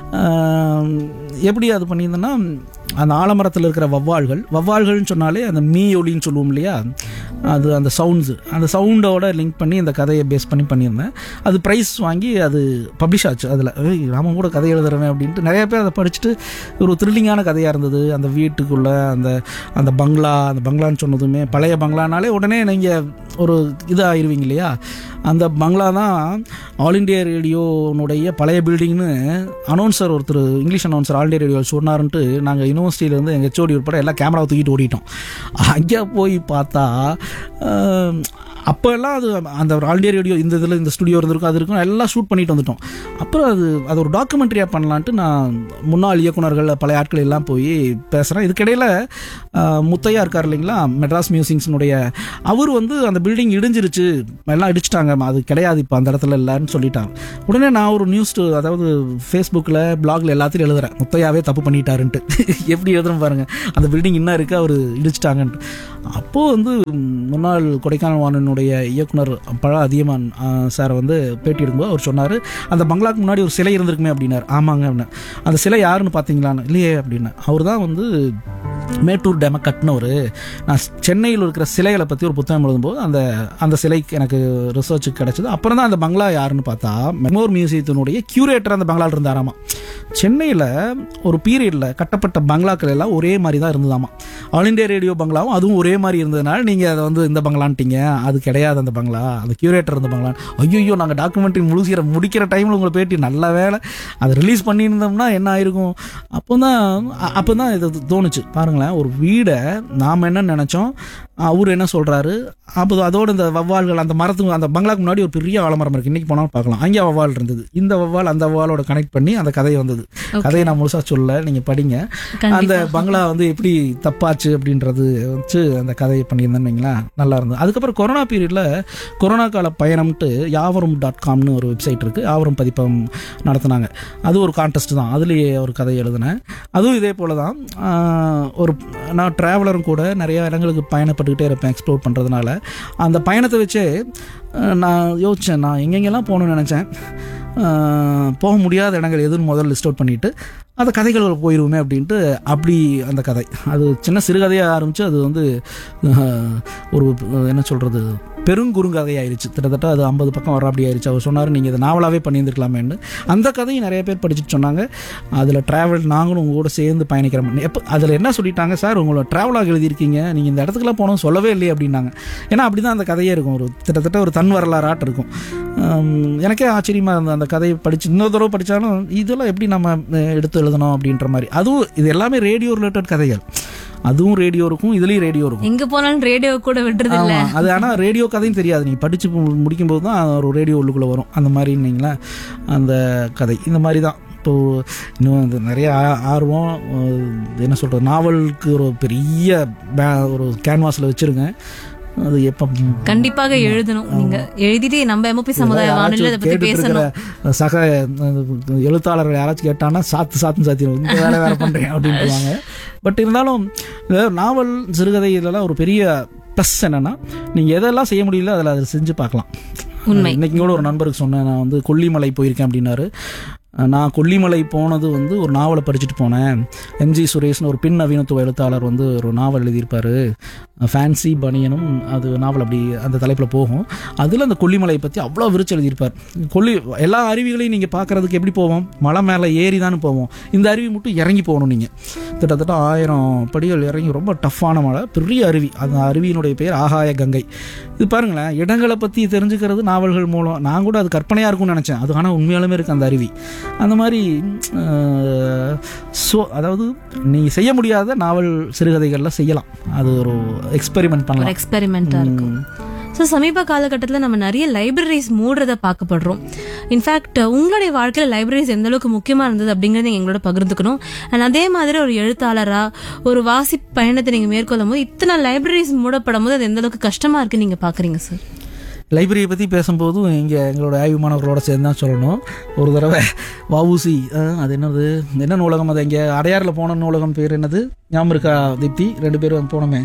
எப்படி அது பண்ணியிருந்தேன்னா, அந்த ஆலமரத்தில் இருக்கிற வவ்வால்கள் வவ்வால்கள்னு சொன்னாலே அந்த மீ ஒலின்னு சொல்லுவோம் இல்லையா, அது அந்த சவுண்ட்ஸு அந்த சவுண்டோட லிங்க் பண்ணி அந்த கதையை பேஸ் பண்ணி பண்ணியிருந்தேன். அது ப்ரைஸ் வாங்கி அது பப்ளிஷ் ஆச்சு. அதில் ராமன் கூட கதை எழுதுறவன் அப்படின்ட்டு நிறைய பேர் அதை படிச்சுட்டு ஒரு த்ரில்லிங்கான கதையாக இருந்தது. அந்த வீட்டுக்குள்ளே அந்த அந்த பங்களா அந்த பங்களான்னு சொன்னதுமே பழைய பங்களானாலே உடனே நீங்கள் ஒரு இது ஆயிடுவீங்க இல்லையா. அந்த பங்களா தான் ஆல் இண்டியா ரேடியோனுடைய பழைய பில்டிங்னு அனௌன்சர் ஒருத்தர் English announcer all India radio சொன்னாருன்ட்டு நாங்கள் யூனிவர்சிட்டியிலேருந்து எங்கள் ஹெச்ஓடி உட்பட எல்லாம் கேமராவை தூக்கிட்டு ஓடிட்டோம். அங்கே போய் பார்த்தா அப்போ எல்லாம் அது அந்த ஆல் இண்டியா ரேடியோ இந்த இதில் இந்த ஸ்டுடியோ இருந்திருக்கும், அது இருக்கும், எல்லாம் ஷூட் பண்ணிட்டு வந்துட்டோம். அப்புறம் அது அது ஒரு டாக்குமெண்ட்ரியாக பண்ணலான்ட்டு நான் முன்னாள் இயக்குநர்கள் பழைய ஆட்கள் எல்லாம் போய் பேசுகிறேன். இதுக்கிடையில் முத்தையா இருக்கார் இல்லைங்களா, மெட்ராஸ் மியூசிக்ஸினுடைய, அவர் வந்து அந்த பில்டிங் இடிஞ்சிருச்சு, எல்லாம் இடிச்சிட்டாங்க, அது கிடையாது இப்போ அந்த இடத்துல இல்லைன்னு சொல்லிட்டாங்க. உடனே நான் ஒரு நியூஸ், அதாவது ஃபேஸ்புக்கில் பிளாகில் எல்லாத்தையும் எழுதுறேன், முத்தையாவே தப்பு பண்ணிட்டாருன்ட்டு. எப்படி எழுதுறேன் பாருங்கள், அந்த பில்டிங் இன்னும் இருக்குது, அவர் இடிச்சிட்டாங்கன்ட்டு. அப்போது வந்து முன்னாள் கொடைக்கானல் வானொலியினுடைய இயக்குனர் பழ அதியமான் சார் வந்து பேட்டி எடுக்கும்போது அவர் சொன்னார், அந்த பங்களாக்கு முன்னாடி ஒரு சிலை இருந்திருக்குமே அப்படின்னார். ஆமாங்க அப்படின்னா. அந்த சிலை யாருன்னு பார்த்தீங்களான்னு. இல்லையே அப்படின்னு. அவர் தான் வந்து மேட்டூர் டேமை கட்டினவர். நான் சென்னையில் இருக்கிற சிலைகளை பற்றி ஒரு புத்தகம் எழுதும்போது அந்த அந்த சிலைக்கு எனக்கு ரிசர்ச்சுக்கு கிடச்சிது. அப்புறம் தான் அந்த பங்களா யாருன்னு பார்த்தா மெமோர் மியூசியத்தினுடைய கியூரேட்டர் அந்த பங்களாவில் இருந்தாராமா. சென்னையில் ஒரு பீரியடில் கட்டப்பட்ட பங்களாக்கள் எல்லாம் ஒரே மாதிரி தான் இருந்ததாமா. ஆல் இண்டியா ரேடியோ பங்களாவும் அதுவும் ஒரே மாதிரி இருந்ததுனால நீங்கள் அதை வந்து இந்த பங்களான்ட்டீங்க, அது கிடையாது அந்த பங்களா, அந்த கியூரேட்டர் இருந்த பங்களா. ஐயோ, நாங்கள் டாக்குமெண்ட்ரி முழுசிற முடிக்கிற டைமில் உங்களை பேட்டி நல்ல வேலை அதை ரிலீஸ் பண்ணியிருந்தோம்னா என்ன ஆயிருக்கும். அப்போ தான் அப்போ தான் இது தோணுச்சு பாருங்களேன். ஒரு வீடை நாம் என்ன நினச்சோம், அவர் என்ன சொல்கிறாரு. அப்போ அதோடு இந்த வவ்வால்கள் அந்த மரத்துக்கு அந்த பங்களாக்கு முன்னாடி ஒரு பெரிய ஆலமரம் இருக்குது, இன்றைக்கி போனாலும் பார்க்கலாம், அங்கே வவ்வால் இருந்தது. இந்த வவ்வால் அந்த வவ்வாலோட கனெக்ட் பண்ணி அந்த கதை வந்தது. கதையை நான் முழுசாக சொல்ல, நீங்கள் படிங்க. அந்த பங்களா வந்து எப்படி தப்பாச்சு அப்படின்றது வச்சு அந்த கதையை பண்ணியிருந்தேன்னு வைங்களேன், நல்லா இருந்தது. அதுக்கப்புறம் கொரோனா பீரியடில் கொரோனா கால பயணம்ட்டு யாவரும் டாட் காம்னு ஒரு வெப்சைட் இருக்குது, யாவரும் பதிப்பகம் நடத்தினாங்க. அது ஒரு கான்டெஸ்ட் தான், அதுலேயே ஒரு கதை எழுதினேன். அதுவும் இதே போல் தான். ஒரு நான் ட்ராவலரும் கூட நிறையா இடங்களுக்கு பயணப்பட்டுக்கிட்டே இருப்பேன், எக்ஸ்ப்ளோர் பண்ணுறதுனால. அந்த பயணத்தை வச்சே நான் யோசித்தேன், நான் எங்கெங்கெல்லாம் போகணுன்னு நினச்சேன், போக முடியாத இடங்கள் எதுன்னு முதல்ல லிஸ்ட் அவுட் பண்ணிவிட்டு அந்த கதைகள் போயிடுவோமே அப்படின்ட்டு. அப்படி அந்த கதை அது சின்ன சிறுகதையாக ஆரம்பித்து அது வந்து ஒரு என்ன சொல்கிறது பெருங்குறுங்கதையாயிருச்சு. கிட்டத்தட்ட அது ஐம்பது பக்கம் வர அப்படி ஆயிடுச்சு. அவர் சொன்னார், நீங்கள் இதை நாவலாகவே பண்ணியிருந்துருக்கலாமேன்னு. அந்த கதையும் நிறைய பேர் படிச்சுட்டு சொன்னாங்க. அதில் ட்ராவல் நாங்களும் உங்கள் கூட சேர்ந்து பயணிக்கிறோம். எப்போ அதில் என்ன சொல்லிட்டாங்க, சார் உங்களை ட்ராவலாக எழுதியிருக்கீங்க, நீங்கள் இந்த இடத்துக்குலாம் போனோம் சொல்லவே இல்லையே அப்படின்னாங்க. ஏன்னா அப்படி தான் அந்த கதையே இருக்கும், ஒரு கிட்டத்தட்ட ஒரு தன் வரலாறாட்டு இருக்கும். எனக்கே ஆச்சரியமாக இருந்தது அந்த கதையை படித்து. இன்னொரு தடவை படித்தாலும் இதெல்லாம் எப்படி நம்ம எடுத்து எழுதணும் அப்படின்ற மாதிரி. அதுவும் இது எல்லாமே ரேடியோ ரிலேட்டட் கதைகள். அதுவும் ரேடியோ இருக்கும், இதுலயும் ரேடியோ இருக்கும். எங்க போனாலும் ரேடியோ கூட விடுறது இல்ல. அது ஆனா ரேடியோ கதையும் தெரியாது, நீங்க படிச்சு முடிக்கும் போது தான் ஒரு ரேடியோ உள்ளுக்குள்ள வரும். அந்த மாதிரி நீங்களா அந்த கதை இந்த மாதிரி தான். இப்போ இன்னும் நிறைய ஆர்வம், என்ன சொல்றது, நாவலுக்கு ஒரு பெரிய ஒரு கேன்வாஸ்ல வச்சிருக்கேன். அது எப்ப கண்டிப்பாக எழுதணும். நீங்க எழுதிட்டு நம்ம எம்ஓபி சமுதாய வானொலியில இத பத்தி பேசணும். சக எழுத்தாளர்கள் யாராச்சும் கேட்டானா சாத்து சாத்து சாத்திரும், இந்த வேலை வேற பண்றேன் அப்படின்ட்டுவாங்க. பட் இருந்தாலும் நாவல் சிறுகதை இதெல்லாம் ஒரு பெரிய ப்ளஸ் என்னன்னா, நீங்க எதெல்லாம் செய்ய முடியல அதில் அதை செஞ்சு பார்க்கலாம். இன்னைக்கு கூட ஒரு நண்பருக்கு சொன்னேன், நான் வந்து கொல்லிமலை போயிருக்கேன் அப்படின்னாரு. நான் கொல்லிமலை போனது வந்து ஒரு நாவலை படிச்சுட்டு போனேன். எம்ஜி சுரேஷ்னு ஒரு பின் நவீனத்துவ எழுத்தாளர் வந்து ஒரு நாவல் எழுதியிருப்பார், ஃபேன்சி பனியனும். அது நாவல் அப்படி அந்த தலைப்பில் போகும். அதில் அந்த கொல்லிமலை பற்றி அவ்வளோ விரிச்சு எழுதியிருப்பார். கொல்லி எல்லா அருவிகளையும் நீங்கள் பார்க்குறதுக்கு எப்படி போவோம், மலை மேலே ஏறி தானே போவோம். இந்த அருவி மட்டும் இறங்கி போகணும். நீங்கள் கிட்டத்தட்ட ஆயிரம் படிகள் இறங்கி, ரொம்ப டஃப்பான மலை, பெரிய அருவி. அந்த அருவியினுடைய பேர் ஆகாய கங்கை. இது பாருங்களேன், இடங்களை பற்றி தெரிஞ்சுக்கிறது நாவல்கள் மூலம். நான் கூட அது கற்பனையாக இருக்கும்னு நினச்சேன், அது ஆனால் உண்மையாலுமே இருக்குது அந்த அருவி. அந்த மாதிரி ஸோ அதாவது நீங்கள் செய்ய முடியாத நாவல் சிறுகதைகள்லாம் செய்யலாம். அது ஒரு எக்ஸ்பெரிமெண்ட் பண்ணலாம், எக்ஸ்பெரிமெண்ட்டாக இருக்கும். ஸோ சமீப காலகட்டத்தில் நம்ம நிறைய லைப்ரரிஸ் மூடுறதை பார்க்கப்படுறோம். இன்ஃபேக்ட் உங்களுடைய வாழ்க்கையில் லைப்ரரிஸ் எந்த அளவுக்கு முக்கியமாக இருந்தது அப்படிங்கிறத எங்களோட பகிர்ந்துக்கணும். அண்ட் அதே மாதிரி ஒரு எழுத்தாளராக ஒரு வாசி பயணத்தை நீங்கள் மேற்கொள்ளும் போது இத்தனை லைப்ரரிஸ் மூடப்படும் போது அது எந்த அளவுக்கு கஷ்டமாக இருக்குன்னு நீங்கள் பார்க்குறீங்க சார்? லைப்ரரியை பற்றி பேசும்போதும் இங்கே எங்களோட ஆய்வு மாணவர்களோட சேர்ந்து தான் சொல்லணும். ஒரு தடவை வஉசி, அது என்னது என்ன நூலகம், அது இங்கே அடையாறில் போன நூலகம் பேர் என்னது ஞாபகம் இருக்கா தீப்தி? ரெண்டு பேரும் போனோமே,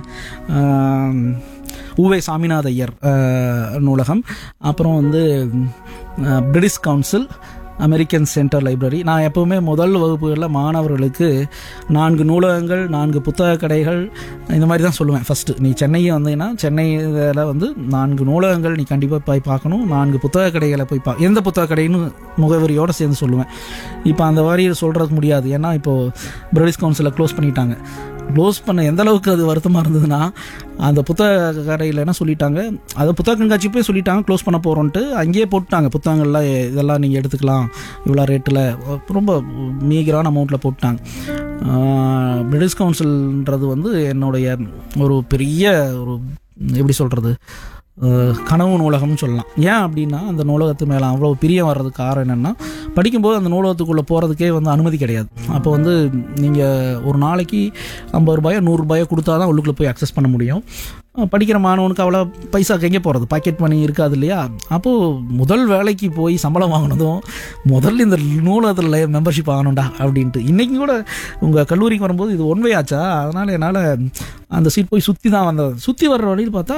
ஊவே சாமிநாத ஐயர் நூலகம், அப்புறம் வந்து British council, American centre library. நான் எப்போவுமே முதல் வகுப்புகளில் மாணவர்களுக்கு நான்கு நூலகங்கள், நான்கு புத்தக கடைகள் இந்த மாதிரி தான் சொல்லுவேன். ஃபஸ்ட்டு நீ சென்னையை வந்தீங்கன்னா சென்னையில் வந்து நான்கு நூலகங்கள் நீ கண்டிப்பாக போய் பார்க்கணும், நான்கு புத்தக கடைகளை போய் பா எந்த புத்தக கடைன்னு முகவரியோடு சேர்ந்து சொல்லுவேன். இப்போ அந்த மாதிரி சொல்கிறது முடியாது, ஏன்னா இப்போது பிரிட்டிஷ் கவுன்சிலை க்ளோஸ் பண்ணிட்டாங்க. க்ளோஸ் பண்ண எந்த அளவுக்கு அது வருத்தமாக இருந்ததுன்னா, அந்த புத்தக கடையில் என்ன சொல்லிட்டாங்க, அதை புத்தக கண்காட்சி போய் சொல்லிட்டாங்க க்ளோஸ் பண்ண போகிறோன்ட்டு அங்கேயே போட்டுட்டாங்க. புத்தகங்கள்லாம் இதெல்லாம் நீங்கள் எடுத்துக்கலாம் இவ்வளோ ரேட்டில், ரொம்ப மீகரான அமௌண்ட்டில் போட்டாங்க. பிரிட்டிஷ் கவுன்சில்ன்றது வந்து என்னுடைய ஒரு பெரிய ஒரு எப்படி சொல்கிறது கனவு நூலகம்னு சொல்லலாம். ஏன் அப்படின்னா அந்த நூலகத்து மேலே அவ்வளோ பிரியம் வர்றதுக்கு காரணம் என்னென்னா, படிக்கும்போது அந்த நூலகத்துக்குள்ளே போகிறதுக்கே வந்து அனுமதி கிடையாது. அப்போ வந்து நீங்கள் ஒரு நாளைக்கு ஐம்பது ரூபாயோ நூறுரூபாயோ கொடுத்தா தான் உள்ளுக்குள்ளே போய் அக்சஸ் பண்ண முடியும். படிக்கிற மாணவனுக்கு அவ்வளோ பைசாக்கு எங்கே போகிறது, பாக்கெட் மணி இருக்காது இல்லையா. அப்போது முதல் வேலைக்கு போய் சம்பளம் வாங்கினதும் முதல்ல இந்த நூலகத்தில் மெம்பர்ஷிப் ஆகணும்டா அப்படின்ட்டு. இன்றைக்கும் கூட உங்கள் கல்லூரிக்கு வரும்போது இது ஒன் வே ஆச்சா, அதனால் என்னால் அந்த சீட் போய் சுற்றி தான் வந்தேன். சுற்றி வர்ற வழியில் பார்த்தா